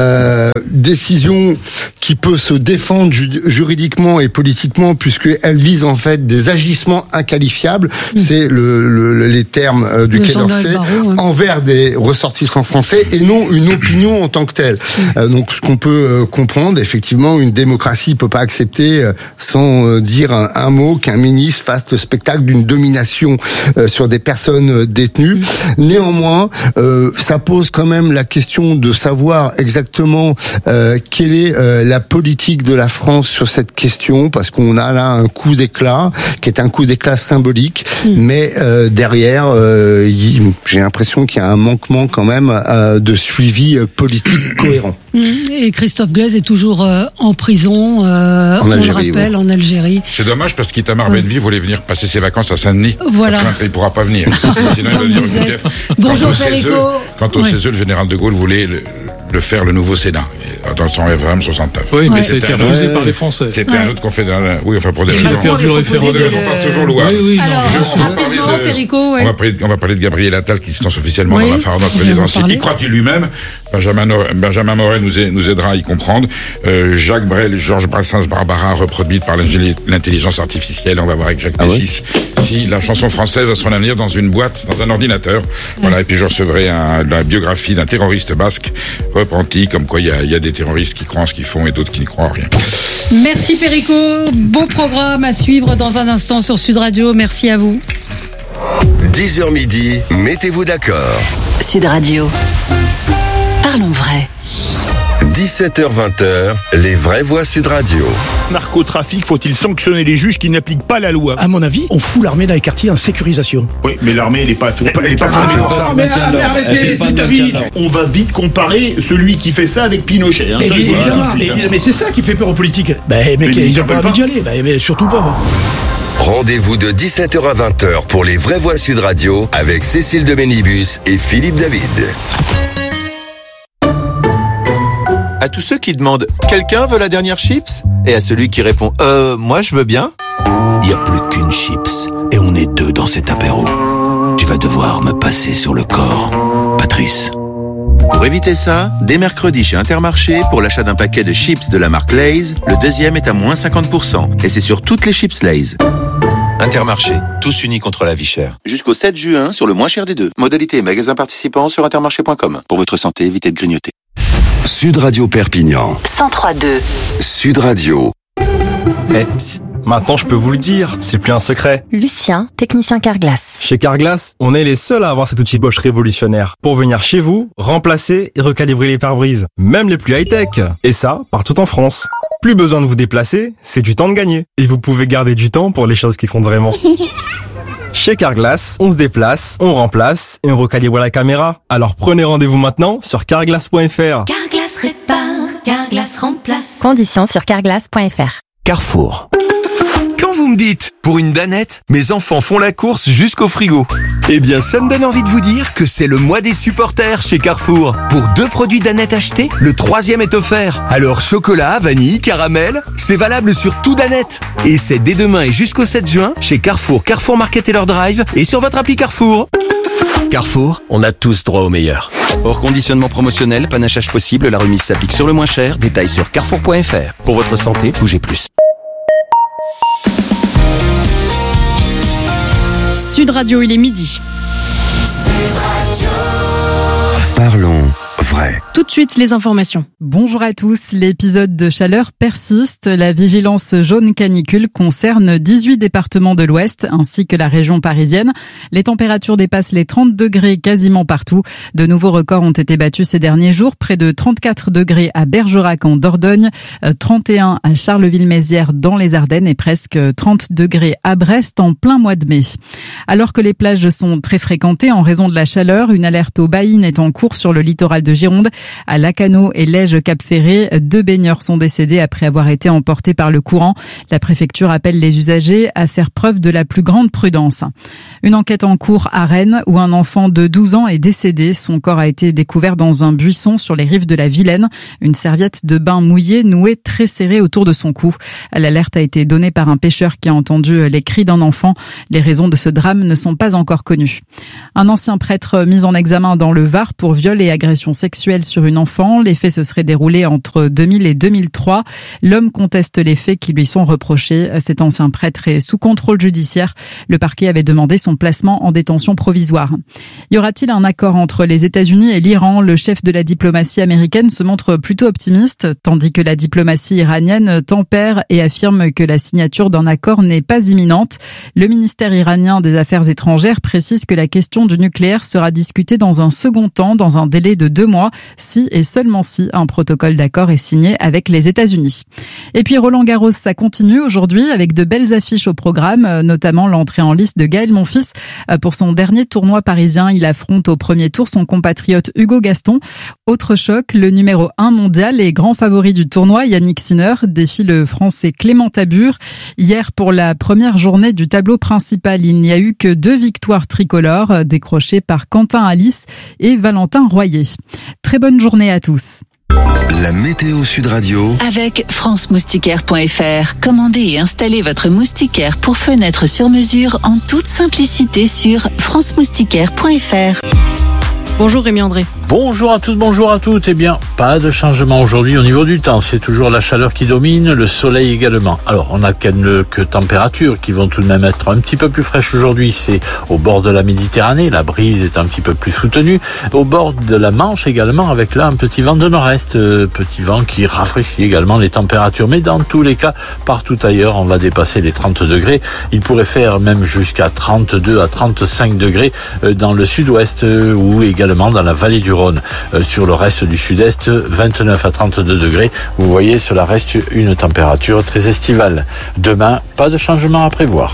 Décision qui peut se défendre juridiquement et politiquement puisqu'elle vise en fait des agissements inqualifiable, c'est les termes du Quai d'Orsay, envers des ressortissants français et non une opinion en tant que telle. Donc ce qu'on peut comprendre, effectivement, une démocratie peut pas accepter sans dire un mot qu'un ministre fasse le spectacle d'une domination sur des personnes détenues. Néanmoins, ça pose quand même la question de savoir exactement quelle est la politique de la France sur cette question, parce qu'on a là un coup d'éclat qui est un coup d'éclat symbolique, mais derrière, j'ai l'impression qu'il y a un manquement quand même de suivi politique cohérent. Et Christophe Glaise est toujours en prison, on le rappelle, en Algérie. C'est dommage parce qu'Itamar Ben-Gvir voulait venir passer ses vacances à Saint-Denis. Voilà. Il ne pourra pas venir. Sinon, il va venir. Bonjour Perico. Quant au CESE, le général de Gaulle voulait le faire le nouveau Sénat, dans son référendum 69. Oui, mais ça a été refusé par les Français. C'était un autre confédéral. Oui, enfin pour des raisons. Il a perdu le référendum. On parle toujours loin. Alors, rapidement, Perico, on va parler de Gabriel Attal qui se lance officiellement dans la farandole présidentielle. Y croit-il lui-même? Benjamin Morel nous aidera à y comprendre. Jacques Brel, Georges Brassens, Barbara, reproduite par l'intelligence artificielle. On va voir avec Jacques Dessis si la chanson française a son avenir dans une boîte, dans un ordinateur. Voilà. Et puis je recevrai la biographie d'un terroriste basque repenti, comme quoi il y a des terroristes qui croient en ce qu'ils font et d'autres qui ne croient en rien. Merci Perico. Beau programme à suivre dans un instant sur Sud Radio. Merci à vous. 10h midi, mettez-vous d'accord. Sud Radio. Parlons vrai. 17h-20h, les vraies voix Sud Radio. Narcotrafic, faut-il sanctionner les juges qui n'appliquent pas la loi? À mon avis, on fout l'armée dans les quartiers en sécurisation. Oui, mais l'armée, elle n'est pas formée pour ça. Mais arrêtez, on va vite comparer celui qui fait ça avec Pinochet. Mais c'est ça qui fait peur aux politiques. Mais ils n'ont pas envie d'y aller. Mais surtout pas. Rendez-vous de 17h à 20h pour les vraies voix Sud Radio avec Cécile de Bénibus et Philippe David. À tous ceux qui demandent « Quelqu'un veut la dernière chips ?» et à celui qui répond « Moi je veux bien », il n'y a plus qu'une chips et on est deux dans cet apéro. Tu vas devoir me passer sur le corps, Patrice. Pour éviter ça, dès mercredi chez Intermarché, pour l'achat d'un paquet de chips de la marque Lay's, le deuxième est à moins 50%. Et c'est sur toutes les chips Lay's. Intermarché, tous unis contre la vie chère. Jusqu'au 7 juin sur le moins cher des deux. Modalité et magasins participants sur intermarché.com. Pour votre santé, évitez de grignoter. Sud Radio Perpignan. 103.2. Sud Radio. Maintenant, je peux vous le dire, c'est plus un secret. Lucien, technicien Carglass. Chez Carglass, on est les seuls à avoir cet outil Bosch révolutionnaire pour venir chez vous, remplacer et recalibrer les pare-brises, même les plus high-tech. Et ça, partout en France. Plus besoin de vous déplacer, c'est du temps de gagner. Et vous pouvez garder du temps pour les choses qui comptent vraiment. Chez Carglass, on se déplace, on remplace et on recalibre la caméra. Alors prenez rendez-vous maintenant sur carglass.fr. Carglass répare, Carglass remplace. Conditions sur carglass.fr. Carrefour. Quand vous me dites, pour une danette, mes enfants font la course jusqu'au frigo. Eh bien, ça me donne envie de vous dire que c'est le mois des supporters chez Carrefour. Pour 2 produits Danette achetés, le 3e est offert. Alors, chocolat, vanille, caramel, c'est valable sur tout Danette. Et c'est dès demain et jusqu'au 7 juin, chez Carrefour, Carrefour Market et leur Drive, et sur votre appli Carrefour. Carrefour, on a tous droit au meilleur. Hors conditionnement promotionnel, panachage possible, la remise s'applique sur le moins cher. Détails sur carrefour.fr. Pour votre santé, bougez plus. Sud Radio, il est midi. Parlons vrai. Tout de suite, les informations. Bonjour à tous. L'épisode de chaleur persiste. La vigilance jaune canicule concerne 18 départements de l'Ouest ainsi que la région parisienne. Les températures dépassent les 30 degrés quasiment partout. De nouveaux records ont été battus ces derniers jours. Près de 34 degrés à Bergerac en Dordogne, 31 à Charleville-Mézières dans les Ardennes et presque 30 degrés à Brest en plein mois de mai. Alors que les plages sont très fréquentées en raison de la chaleur, une alerte aux baïnes est en cours sur le littoral de Gironde. À Lacanau et Lège-Cap-Ferré, 2 baigneurs sont décédés après avoir été emportés par le courant. La préfecture appelle les usagers à faire preuve de la plus grande prudence. Une enquête en cours à Rennes où un enfant de 12 ans est décédé. Son corps a été découvert dans un buisson sur les rives de la Vilaine. Une serviette de bain mouillée nouée très serrée autour de son cou. L'alerte a été donnée par un pêcheur qui a entendu les cris d'un enfant. Les raisons de ce drame ne sont pas encore connues. Un ancien prêtre mis en examen dans le Var pour viol et agression sexuelle sur une enfant. Les faits se seraient déroulés entre 2000 et 2003. L'homme conteste les faits qui lui sont reprochés. Cet ancien prêtre est sous contrôle judiciaire. Le parquet avait demandé son placement en détention provisoire. Y aura-t-il un accord entre les États-Unis et l'Iran? Le chef de la diplomatie américaine se montre plutôt optimiste, tandis que la diplomatie iranienne tempère et affirme que la signature d'un accord n'est pas imminente. Le ministère iranien des Affaires étrangères précise que la question du nucléaire sera discutée dans un second temps, dans un délai de 2 mois, si et seulement si un protocole d'accord est signé avec les États-Unis. Et puis Roland-Garros, ça continue aujourd'hui avec de belles affiches au programme, notamment l'entrée en lice de Gaël Monfils. Pour son dernier tournoi parisien, il affronte au premier tour son compatriote Hugo Gaston. Autre choc, le numéro 1 mondial et grand favori du tournoi, Yannick Sinner, défie le Français Clément Tabur. Hier, pour la première journée du tableau principal, il n'y a eu que 2 victoires tricolores décrochées par Quentin Alice et Valentin Royer. Très bonne journée à tous. La météo Sud Radio avec franceMoustiquaire.fr. Commandez et installez votre moustiquaire pour fenêtre sur mesure en toute simplicité sur franceMoustiquaire.fr. Bonjour Rémi André. Bonjour à tous, bonjour à toutes. Eh bien, pas de changement aujourd'hui au niveau du temps. C'est toujours la chaleur qui domine, le soleil également. Alors, on a quelques températures qui vont tout de même être un petit peu plus fraîches aujourd'hui. C'est au bord de la Méditerranée. La brise est un petit peu plus soutenue. Au bord de la Manche également, avec là un petit vent de nord-est. Petit vent qui rafraîchit également les températures. Mais dans tous les cas, partout ailleurs, on va dépasser les 30 degrés. Il pourrait faire même jusqu'à 32 à 35 degrés dans le sud-ouest ou également dans la vallée du Rhône. Sur le reste du sud-est, 29 à 32 degrés. Vous voyez, cela reste une température très estivale. Demain, pas de changement à prévoir.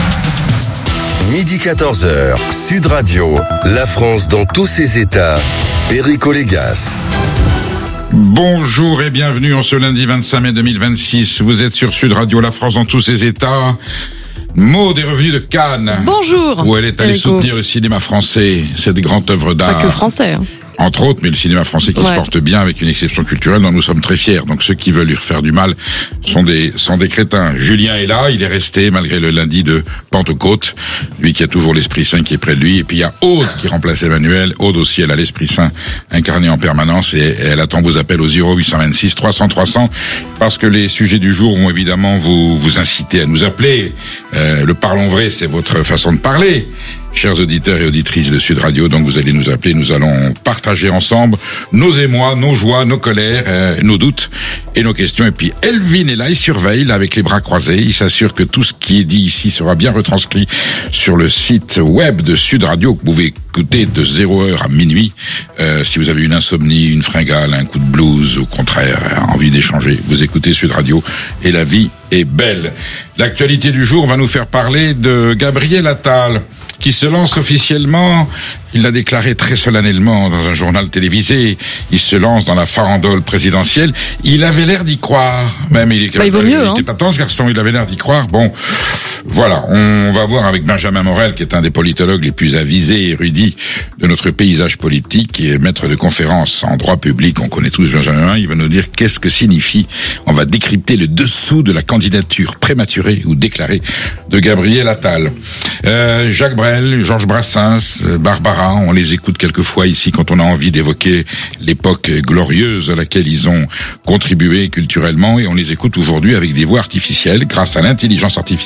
Midi 14h, Sud Radio, la France dans tous ses états. Perico Légas. Bonjour et bienvenue en ce lundi 25 mai 2026. Vous êtes sur Sud Radio, la France dans tous ses états. Maud est revenue de Cannes. Bonjour. Où elle est allée soutenir le cinéma français, cette grande œuvre d'art. Pas que français. Entre autres, mais le cinéma français qui se porte bien avec une exception culturelle dont nous sommes très fiers. Donc ceux qui veulent lui refaire du mal sont des crétins. Julien est là, il est resté malgré le lundi de Pentecôte. Lui qui a toujours l'Esprit Saint qui est près de lui. Et puis il y a Aude qui remplace Emmanuel. Aude aussi, elle a l'Esprit Saint incarné en permanence et elle attend vos appels au 0826 300 300 parce que les sujets du jour vont évidemment vous inciter à nous appeler. Le parlons vrai, c'est votre façon de parler. Chers auditeurs et auditrices de Sud Radio, donc vous allez nous appeler, nous allons partager ensemble nos émois, nos joies, nos colères, nos doutes et nos questions. Et puis Elvin est là, il surveille là, avec les bras croisés, il s'assure que tout ce qui est dit ici sera bien retranscrit sur le site web de Sud Radio, que vous pouvez écouter de 0h à minuit. Si vous avez une insomnie, une fringale, un coup de blues, au contraire, envie d'échanger, vous écoutez Sud Radio et la vie est belle. L'actualité du jour va nous faire parler de Gabriel Attal, qui se lance officiellement. Il l'a déclaré très solennellement dans un journal télévisé. Il se lance dans la farandole présidentielle. Il avait l'air d'y croire. Même il vaut mieux, il était pas tant ce garçon, il avait l'air d'y croire. Bon, voilà, on va voir avec Benjamin Morel, qui est un des politologues les plus avisés et érudits de notre paysage politique et maître de conférences en droit public. On connaît tous Benjamin. Il va nous dire qu'est-ce que signifie. On va décrypter le dessous de la candidature prématurée ou déclarée de Gabriel Attal. Jacques Brel, Georges Brassens, Barbara, on les écoute quelquefois ici quand on a envie d'évoquer l'époque glorieuse à laquelle ils ont contribué culturellement, et on les écoute aujourd'hui avec des voix artificielles grâce à l'intelligence artificielle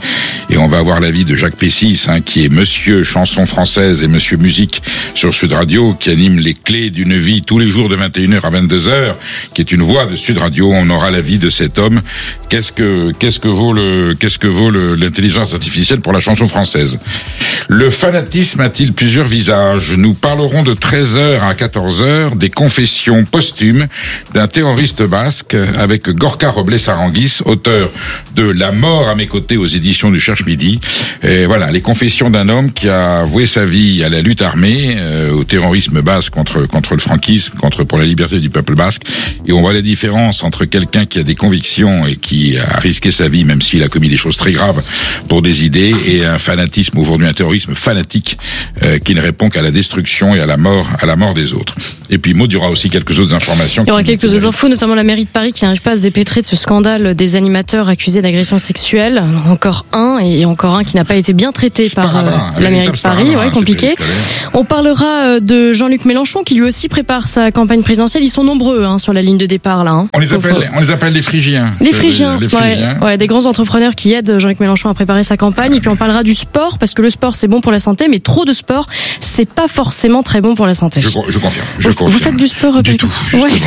Et on va avoir l'avis de Jacques Pessis, qui est monsieur chanson française et monsieur musique sur Sud Radio, qui anime les clés d'une vie tous les jours de 21h à 22h, qui est une voix de Sud Radio. On aura l'avis de cet homme. Qu'est-ce que vaut l'intelligence artificielle pour la chanson française? Le fanatisme a-t-il plusieurs visages? Nous parlerons de 13h à 14h des confessions posthumes d'un terroriste basque avec Gorka Robles Aranguis, auteur de La mort à mes côtés aux éditions du Cherche Midi. Et voilà, les confessions d'un homme qui a voué sa vie à la lutte armée, au terrorisme basque contre le franquisme, pour la liberté du peuple basque. Et on voit la différence entre quelqu'un qui a des convictions et qui a risqué sa vie, même s'il a commis des choses très graves pour des idées, et un fanatisme aujourd'hui, un terrorisme fanatique qui ne répond qu'à la destruction et à la mort des autres. Et puis Maud, il y aura aussi quelques autres informations. Il y aura quelques autres infos, notamment la mairie de Paris qui n'arrive pas à se dépêtrer de ce scandale des animateurs accusés d'agression sexuelle. Encore un qui n'a pas été bien traité par la mairie de Paris. Compliqué. On parlera de Jean-Luc Mélenchon qui lui aussi prépare sa campagne présidentielle. Ils sont nombreux sur la ligne de départ là. On les appelle les Phrygiens. Les Phrygiens. Des grands entrepreneurs qui aident Jean-Luc Mélenchon à préparer sa campagne. Et puis on parlera du sport parce que le sport c'est bon pour la santé, mais trop de sport c'est pas forcément très bon pour la santé. Je confirme. Vous faites du sport du tout.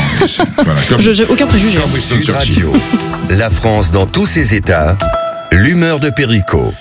J'ai aucun préjugé. Sud Radio, la France dans tous ses états, l'humeur de Perico.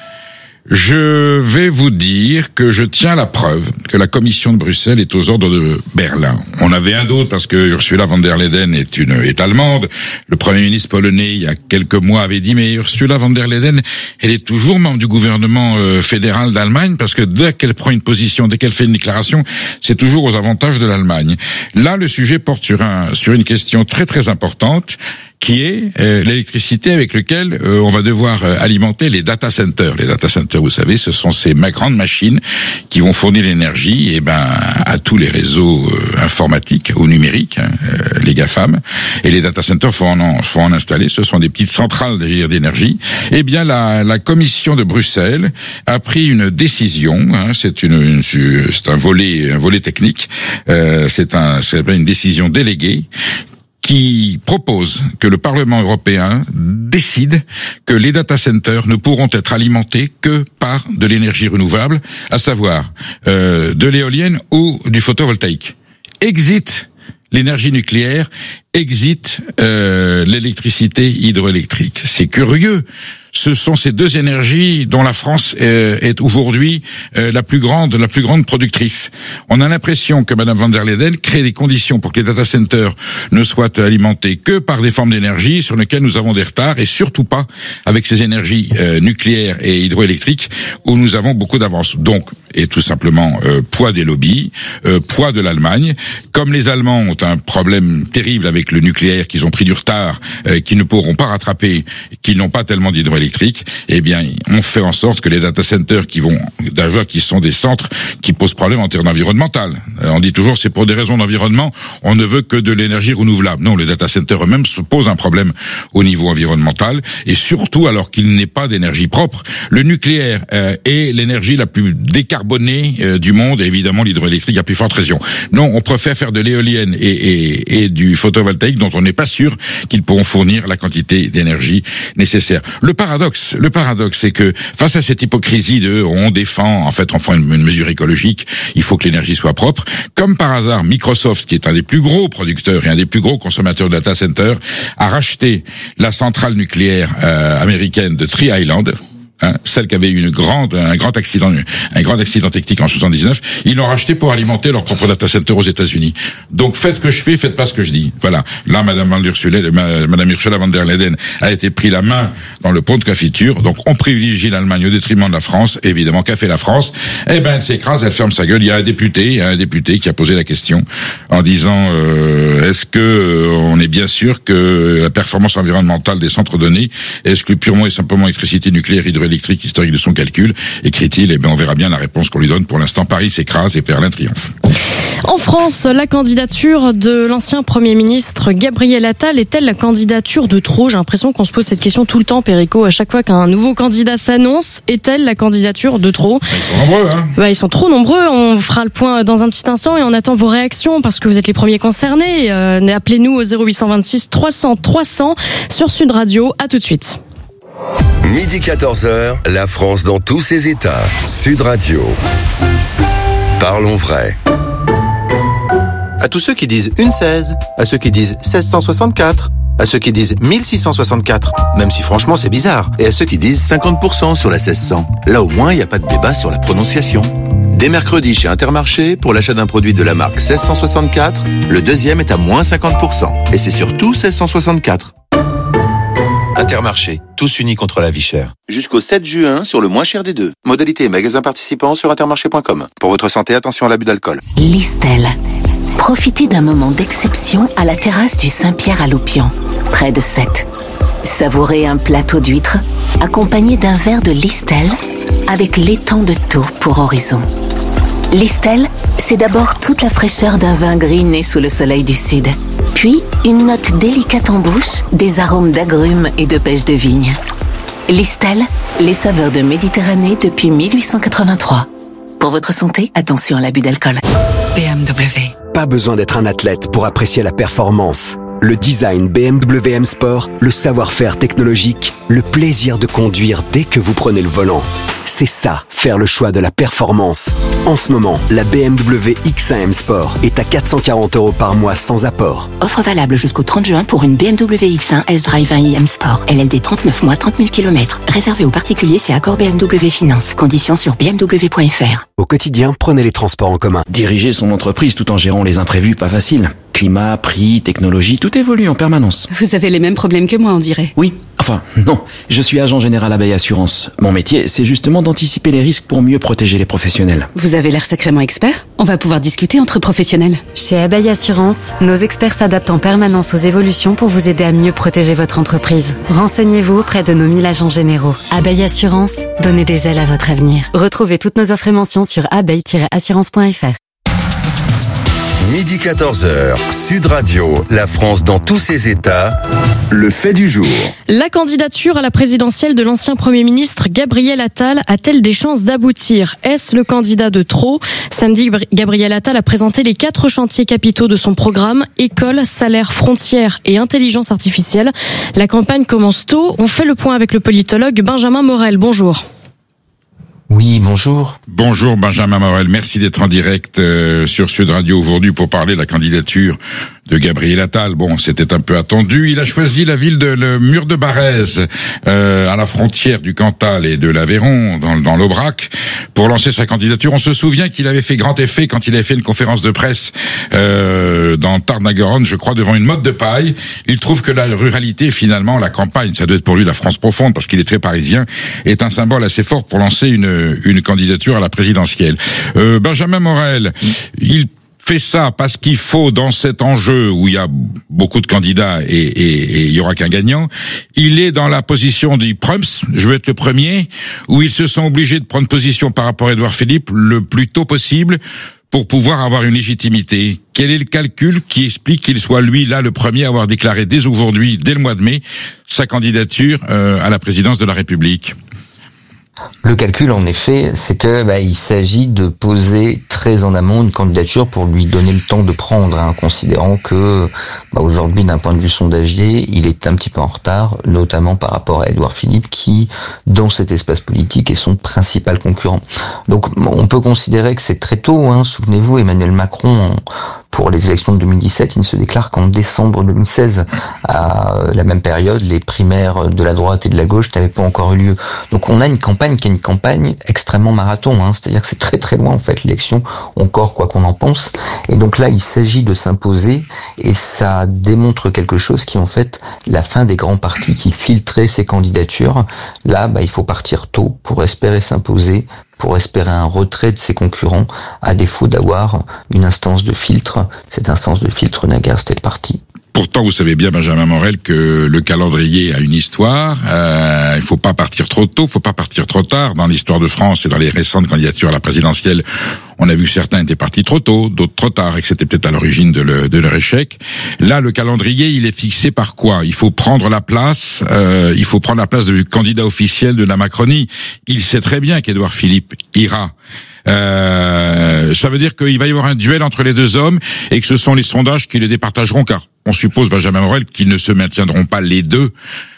Je vais vous dire que je tiens la preuve que la Commission de Bruxelles est aux ordres de Berlin. On avait un doute parce que Ursula von der Leyen est allemande. Le Premier ministre polonais, il y a quelques mois, avait dit mais Ursula von der Leyen, elle est toujours membre du gouvernement fédéral d'Allemagne parce que dès qu'elle prend une position, dès qu'elle fait une déclaration, c'est toujours aux avantages de l'Allemagne. Là, le sujet porte sur une question très très importante, qui est l'électricité avec laquelle on va devoir alimenter les data centers. Les data centers, vous savez, ce sont ces grandes machines qui vont fournir l'énergie à tous les réseaux informatiques ou numériques, les GAFAM. Et les data centers, faut en installer. Ce sont des petites centrales d'énergie. Eh bien, la Commission de Bruxelles a pris une décision. C'est un volet technique. C'est une décision déléguée qui propose que le Parlement européen décide que les data centers ne pourront être alimentés que par de l'énergie renouvelable, à savoir de l'éolienne ou du photovoltaïque. Exit l'énergie nucléaire, exit l'électricité hydroélectrique. C'est curieux. Ce sont ces deux énergies dont la France est aujourd'hui la plus grande productrice. On a l'impression que Madame von der Leyen crée des conditions pour que les data centers ne soient alimentés que par des formes d'énergie sur lesquelles nous avons des retards, et surtout pas avec ces énergies nucléaires et hydroélectriques où nous avons beaucoup d'avance. Donc, et tout simplement poids des lobbies, poids de l'Allemagne. Comme les Allemands ont un problème terrible avec le nucléaire, qu'ils ont pris du retard, qu'ils ne pourront pas rattraper, qu'ils n'ont pas tellement d'hydroélectrique, eh bien, on fait en sorte que les data centers qui sont des centres qui posent problème en termes environnemental. On dit toujours c'est pour des raisons d'environnement, on ne veut que de l'énergie renouvelable. Non, les data centers eux-mêmes se posent un problème au niveau environnemental, et surtout alors qu'il n'est pas d'énergie propre. Le nucléaire est l'énergie la plus décarbonée du monde, et évidemment l'hydroélectrique à plus forte raison. Non, on préfère faire de l'éolienne et du photovoltaïque dont on n'est pas sûr qu'ils pourront fournir la quantité d'énergie nécessaire. Le paradoxe, c'est que face à cette hypocrisie on défend, en fait, on fait une mesure écologique, il faut que l'énergie soit propre. Comme par hasard, Microsoft, qui est un des plus gros producteurs et un des plus gros consommateurs de data center, a racheté la centrale nucléaire américaine de Tree Island. Celle qui avait eu un grand accident technique en 79, ils l'ont racheté pour alimenter leur propre data center aux États-Unis. Donc faites ce que je fais, faites pas ce que je dis. Voilà. Là, Madame Ursula von der Leyen a été pris la main dans le pot de confiture. Donc on privilégie l'Allemagne au détriment de la France. Évidemment, qu'a fait la France? Eh ben, elle s'écrase, elle ferme sa gueule. Il y a un député qui a posé la question en disant est-ce que on est bien sûr que la performance environnementale des centres donnés exclut purement et simplement électricité nucléaire hydroélectrique historique de son calcul, écrit-il. Eh bien, on verra bien la réponse qu'on lui donne. Pour l'instant, Paris s'écrase et Berlin triomphe. En France, la candidature de l'ancien Premier ministre Gabriel Attal est-elle la candidature de trop? J'ai l'impression qu'on se pose cette question tout le temps, Perico. À chaque fois qu'un nouveau candidat s'annonce, est-elle la candidature de trop? Ils sont nombreux, Ils sont trop nombreux. On fera le point dans un petit instant et on attend vos réactions parce que vous êtes les premiers concernés. Appelez-nous au 0826 300 300 sur Sud Radio. À tout de suite. Midi 14h, la France dans tous ses états. Sud Radio. Parlons vrai. À tous ceux qui disent une 16, à ceux qui disent 1664, à ceux qui disent 1664, même si franchement c'est bizarre, et à ceux qui disent 50% sur la 1600. Là au moins il n'y a pas de débat sur la prononciation. Dès mercredi chez Intermarché, pour l'achat d'un produit de la marque 1664, le deuxième est à moins 50%. Et c'est surtout 1664. Intermarché, tous unis contre la vie chère. Jusqu'au 7 juin sur le moins cher des deux. Modalité et magasins participants sur intermarché.com. Pour votre santé, attention à l'abus d'alcool. Listel. Profitez d'un moment d'exception à la terrasse du Saint-Pierre à Loupian, près de Sète. Savourez un plateau d'huîtres accompagné d'un verre de Listel avec l'étang de Thau pour horizon. Listel, c'est d'abord toute la fraîcheur d'un vin gris né sous le soleil du sud. Puis, une note délicate en bouche, des arômes d'agrumes et de pêche de vigne. Listel, les saveurs de Méditerranée depuis 1883. Pour votre santé, attention à l'abus d'alcool. BMW. Pas besoin d'être un athlète pour apprécier la performance. Le design BMW M Sport, le savoir-faire technologique, le plaisir de conduire dès que vous prenez le volant. C'est ça, faire le choix de la performance. En ce moment, la BMW X1 M Sport est à 440 € par mois sans apport. Offre valable jusqu'au 30 juin pour une BMW X1 S-Drive 1i M Sport. LLD 39 mois, 30 000 km. Réservé aux particuliers, c'est accord BMW Finance. Conditions sur bmw.fr. Au quotidien, prenez les transports en commun. Diriger son entreprise tout en gérant les imprévus, pas facile. Climat, prix, technologie, tout évolue en permanence. Vous avez les mêmes problèmes que moi, on dirait. Oui, enfin, non. Je suis agent général Abeille Assurance. Mon métier, c'est justement d'anticiper les risques pour mieux protéger les professionnels. Vous avez l'air sacrément expert. On va pouvoir discuter entre professionnels. Chez Abeille Assurance, nos experts s'adaptent en permanence aux évolutions pour vous aider à mieux protéger votre entreprise. Renseignez-vous auprès de nos 1000 agents généraux. Abeille Assurance, donnez des ailes à votre avenir. Retrouvez toutes nos offres et mentions sur abeille-assurance.fr. Midi 14h, Sud Radio, la France dans tous ses états, le fait du jour. La candidature à la présidentielle de l'ancien Premier ministre Gabriel Attal a-t-elle des chances d'aboutir ? Est-ce le candidat de trop ? Samedi, Gabriel Attal a présenté les 4 chantiers capitaux de son programme, école, salaire, frontières et intelligence artificielle. La campagne commence tôt. On fait le point avec le politologue Benjamin Morel. Bonjour. Oui, bonjour. Bonjour Benjamin Morel, merci d'être en direct sur Sud Radio aujourd'hui pour parler de la candidature de Gabriel Attal. Bon, c'était un peu attendu. Il a choisi la ville de le Mur de Barrez, à la frontière du Cantal et de l'Aveyron, dans l'Aubrac, pour lancer sa candidature. On se souvient qu'il avait fait grand effet quand il avait fait une conférence de presse dans Tarn-et-Garonne, je crois, devant une motte de paille. Il trouve que la ruralité, finalement, la campagne, ça doit être pour lui la France profonde, parce qu'il est très parisien, est un symbole assez fort pour lancer une candidature à la présidentielle. Benjamin Morel, il fait ça parce qu'il faut, dans cet enjeu où il y a beaucoup de candidats et il y aura qu'un gagnant, il est dans la position du Prums, je veux être le premier, où ils se sont obligés de prendre position par rapport à Édouard Philippe le plus tôt possible pour pouvoir avoir une légitimité. Quel est le calcul qui explique qu'il soit lui là le premier à avoir déclaré dès aujourd'hui, dès le mois de mai, sa candidature à la présidence de la République ? Le calcul, en effet, c'est que il s'agit de poser très en amont une candidature pour lui donner le temps de prendre, considérant que aujourd'hui, d'un point de vue sondagier, il est un petit peu en retard, notamment par rapport à Édouard Philippe, qui, dans cet espace politique, est son principal concurrent. Donc, on peut considérer que c'est très tôt. Souvenez-vous, Emmanuel Macron, pour les élections de 2017, il ne se déclare qu'en décembre 2016. À la même période, les primaires de la droite et de la gauche n'avaient pas encore eu lieu. Donc, on a une campagne qui est une campagne extrêmement marathon, c'est-à-dire que c'est très très loin en fait l'élection, encore quoi qu'on en pense, et donc là il s'agit de s'imposer, et ça démontre quelque chose qui est en fait la fin des grands partis qui filtraient ces candidatures. Là il faut partir tôt pour espérer s'imposer, pour espérer un retrait de ses concurrents, à défaut d'avoir une instance de filtre. Cette instance de filtre naguère c'était le parti. Pourtant, vous savez bien, Benjamin Morel, que le calendrier a une histoire. Il faut pas partir trop tôt, faut pas partir trop tard. Dans l'histoire de France et dans les récentes candidatures à la présidentielle, on a vu que certains étaient partis trop tôt, d'autres trop tard, et que c'était peut-être à l'origine de leur échec. Là, le calendrier, il est fixé par quoi ? Il faut prendre la place. Il faut prendre la place du candidat officiel de la Macronie. Il sait très bien qu'Édouard Philippe ira. Ça veut dire qu'il va y avoir un duel entre les deux hommes et que ce sont les sondages qui les départageront, car on suppose, Benjamin Morel, qu'ils ne se maintiendront pas les deux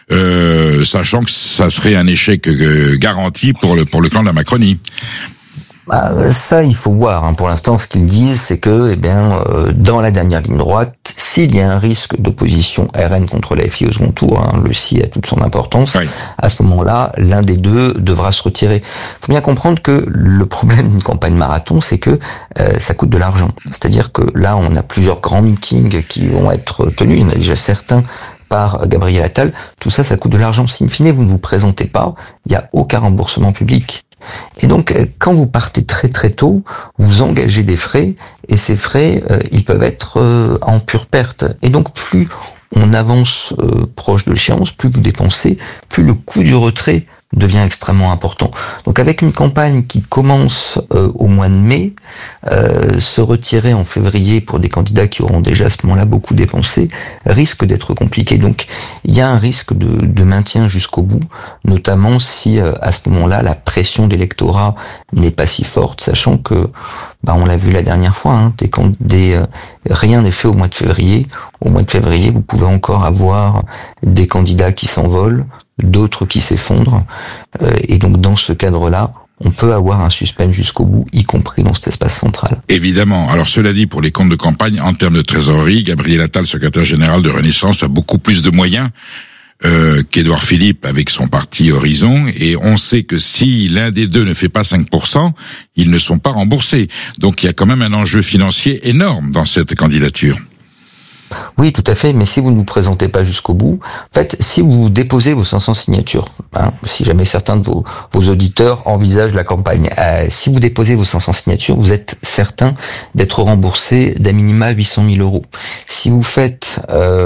sachant que ça serait un échec garanti pour le clan de la Macronie. Ça, il faut voir. Pour l'instant, ce qu'ils disent, c'est que, dans la dernière ligne droite, s'il y a un risque d'opposition RN contre la FI au second tour, le si a toute son importance, à ce moment-là, l'un des deux devra se retirer. Il faut bien comprendre que le problème d'une campagne marathon, c'est que ça coûte de l'argent. C'est-à-dire que là, on a plusieurs grands meetings qui vont être tenus. Il y en a déjà certains par Gabriel Attal. Tout ça, ça coûte de l'argent. Si in fine, vous ne vous présentez pas, il n'y a aucun remboursement public. Et donc, quand vous partez très très tôt, vous engagez des frais, et ces frais, ils peuvent être en pure perte. Et donc, plus on avance proche de l'échéance, plus vous dépensez, plus le coût du retrait devient extrêmement important. Donc avec une campagne qui commence au mois de mai, se retirer en février pour des candidats qui auront déjà à ce moment-là beaucoup dépensé risque d'être compliqué. Donc il y a un risque de maintien jusqu'au bout, notamment si à ce moment-là la pression d'électorat n'est pas si forte, sachant que on l'a vu la dernière fois, rien n'est fait au mois de février. Au mois de février, vous pouvez encore avoir des candidats qui s'envolent, d'autres qui s'effondrent, et donc dans ce cadre-là, on peut avoir un suspense jusqu'au bout, y compris dans cet espace central. Évidemment. Alors cela dit, pour les comptes de campagne, en termes de trésorerie, Gabriel Attal, secrétaire général de Renaissance, a beaucoup plus de moyens qu'Édouard Philippe avec son parti Horizon, et on sait que si l'un des deux ne fait pas 5%, ils ne sont pas remboursés. Donc il y a quand même un enjeu financier énorme dans cette candidature. Oui, tout à fait, mais si vous ne vous présentez pas jusqu'au bout, en fait, si vous déposez vos 500 signatures, si jamais certains de vos auditeurs envisagent la campagne, si vous déposez vos 500 signatures, vous êtes certain d'être remboursé d'à minima 800 000 euros. Si vous faites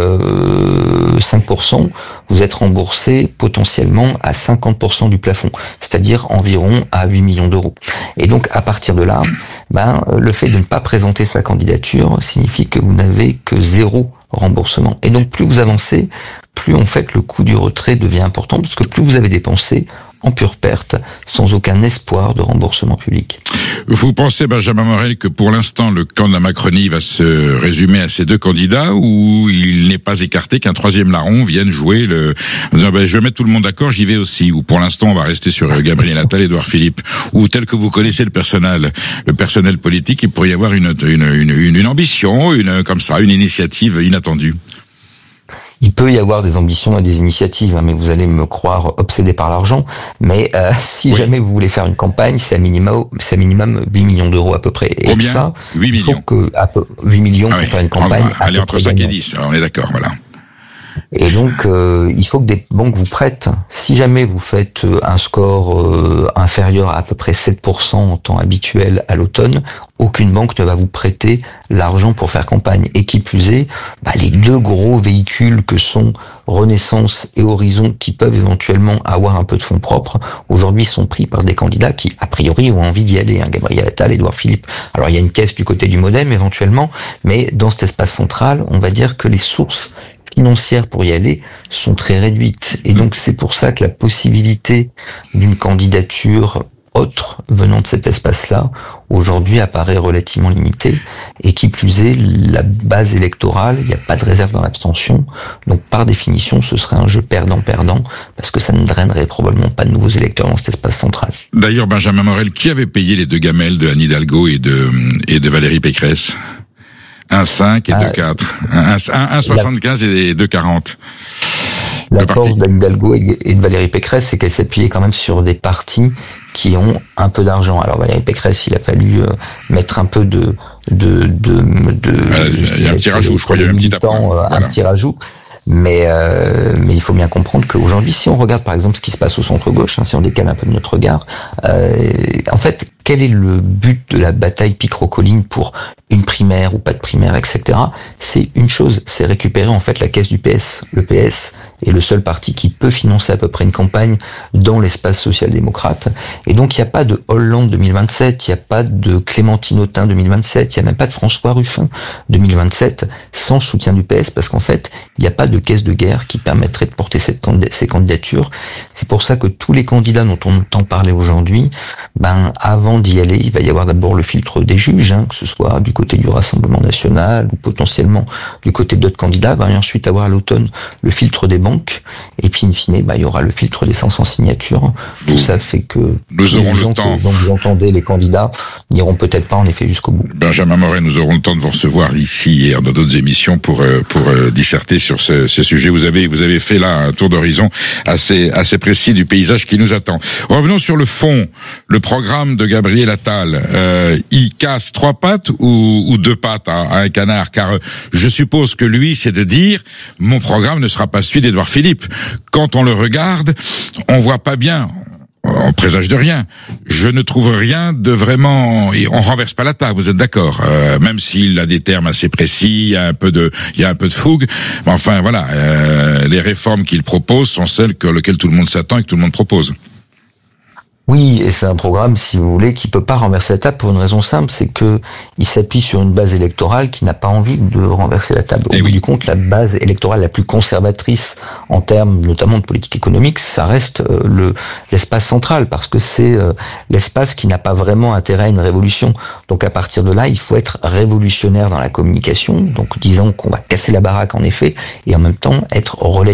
5%, vous êtes remboursé potentiellement à 50% du plafond, c'est-à-dire environ à 8 millions d'euros. Et donc, à partir de là, le fait de ne pas présenter sa candidature signifie que vous n'avez que zéro remboursement. Et donc, plus vous avancez, plus en fait le coût du retrait devient important, parce que plus vous avez dépensé en pure perte, sans aucun espoir de remboursement public. Vous pensez, Benjamin Morel, que pour l'instant, le camp de la Macronie va se résumer à ces deux candidats, ou il n'est pas écarté qu'un troisième larron vienne jouer en disant, je vais mettre tout le monde d'accord, j'y vais aussi, ou pour l'instant, on va rester sur Gabriel Attal et Édouard Philippe, ou tel que vous connaissez le personnel politique, il pourrait y avoir une ambition, une initiative inattendue. Il peut y avoir des ambitions et des initiatives, mais vous allez me croire obsédé par l'argent. Mais si jamais vous voulez faire une campagne, c'est à minimum 8 millions d'euros à peu près. Et combien? ça, 8 millions. 8 millions pour faire une campagne. Allez, entre 5 et 10, on est d'accord, voilà. Et donc, il faut que des banques vous prêtent. Si jamais vous faites un score inférieur à peu près 7% en temps habituel à l'automne, aucune banque ne va vous prêter l'argent pour faire campagne. Et qui plus est, les deux gros véhicules que sont Renaissance et Horizon, qui peuvent éventuellement avoir un peu de fonds propres, aujourd'hui sont pris par des candidats qui, a priori, ont envie d'y aller. Gabriel Attal, Édouard Philippe. Alors, il y a une caisse du côté du MoDem, éventuellement, mais dans cet espace central, on va dire que les sources financières pour y aller sont très réduites. Et donc, c'est pour ça que la possibilité d'une candidature autre venant de cet espace-là, aujourd'hui apparaît relativement limitée. Et qui plus est, la base électorale, il n'y a pas de réserve dans l'abstention. Donc, par définition, ce serait un jeu perdant-perdant, parce que ça ne drainerait probablement pas de nouveaux électeurs dans cet espace central. D'ailleurs, Benjamin Morel, qui avait payé les deux gamelles de Anne Hidalgo et de Valérie Pécresse? 1,5 et 2,4. 1,75 et 2,40. La force d'Anne Hidalgo et de Valérie Pécresse, c'est qu'elle s'appuyait quand même sur des partis qui ont un peu d'argent. Alors Valérie Pécresse, il a fallu mettre un peu il y a un petit rajout, je crois, il y a un petit apprend. Un petit rajout. Mais il faut bien comprendre qu'aujourd'hui, si on regarde par exemple ce qui se passe au centre-gauche, si on décale un peu notre regard, en fait, quel est le but de la bataille picrocolline pour une primaire ou pas de primaire, etc. C'est une chose, c'est récupérer en fait la caisse du PS. Le PS est le seul parti qui peut financer à peu près une campagne dans l'espace social-démocrate. Et donc il n'y a pas de Hollande 2027, il n'y a pas de Clémentine Autain 2027, il n'y a même pas de François Ruffin 2027 sans soutien du PS, parce qu'en fait, il n'y a pas de caisse de guerre qui permettrait de porter ces candidatures. C'est pour ça que tous les candidats dont on entend parler aujourd'hui, avant d'y aller, il va y avoir d'abord le filtre des juges, que ce soit du côté du Rassemblement national ou potentiellement du côté d'autres candidats. Il va y ensuite avoir à l'automne le filtre des banques banques. Et puis, in fine, il y aura le filtre des 500 signatures. Tout ça fait que nous aurons le temps. dont vous entendez, les candidats, n'iront peut-être pas en effet jusqu'au bout. Benjamin Morel, nous aurons le temps de vous recevoir ici et dans d'autres émissions pour disserter sur ce sujet. Vous avez fait là un tour d'horizon assez précis du paysage qui nous attend. Revenons sur le fond. Le programme de Gabriel Attal, il casse 3 pattes ou 2 pattes à un canard, car je suppose que lui, c'est de dire mon programme ne sera pas celui d'Édouard Philippe. Quand on le regarde, on voit pas bien. On présage de rien. Je ne trouve rien de vraiment. On renverse pas la table. Vous êtes d'accord, même s'il a des termes assez précis, il y a un peu de fougue. Mais enfin, voilà, les réformes qu'il propose sont celles auxquelles tout le monde s'attend et que tout le monde propose. Oui, et c'est un programme, si vous voulez, qui peut pas renverser la table pour une raison simple, c'est que il s'appuie sur une base électorale qui n'a pas envie de renverser la table. Au bout du compte, la base électorale la plus conservatrice en termes notamment de politique économique, ça reste l'espace central, parce que c'est l'espace qui n'a pas vraiment intérêt à une révolution. Donc à partir de là, il faut être révolutionnaire dans la communication, donc disons qu'on va casser la baraque en effet, et en même temps être relativement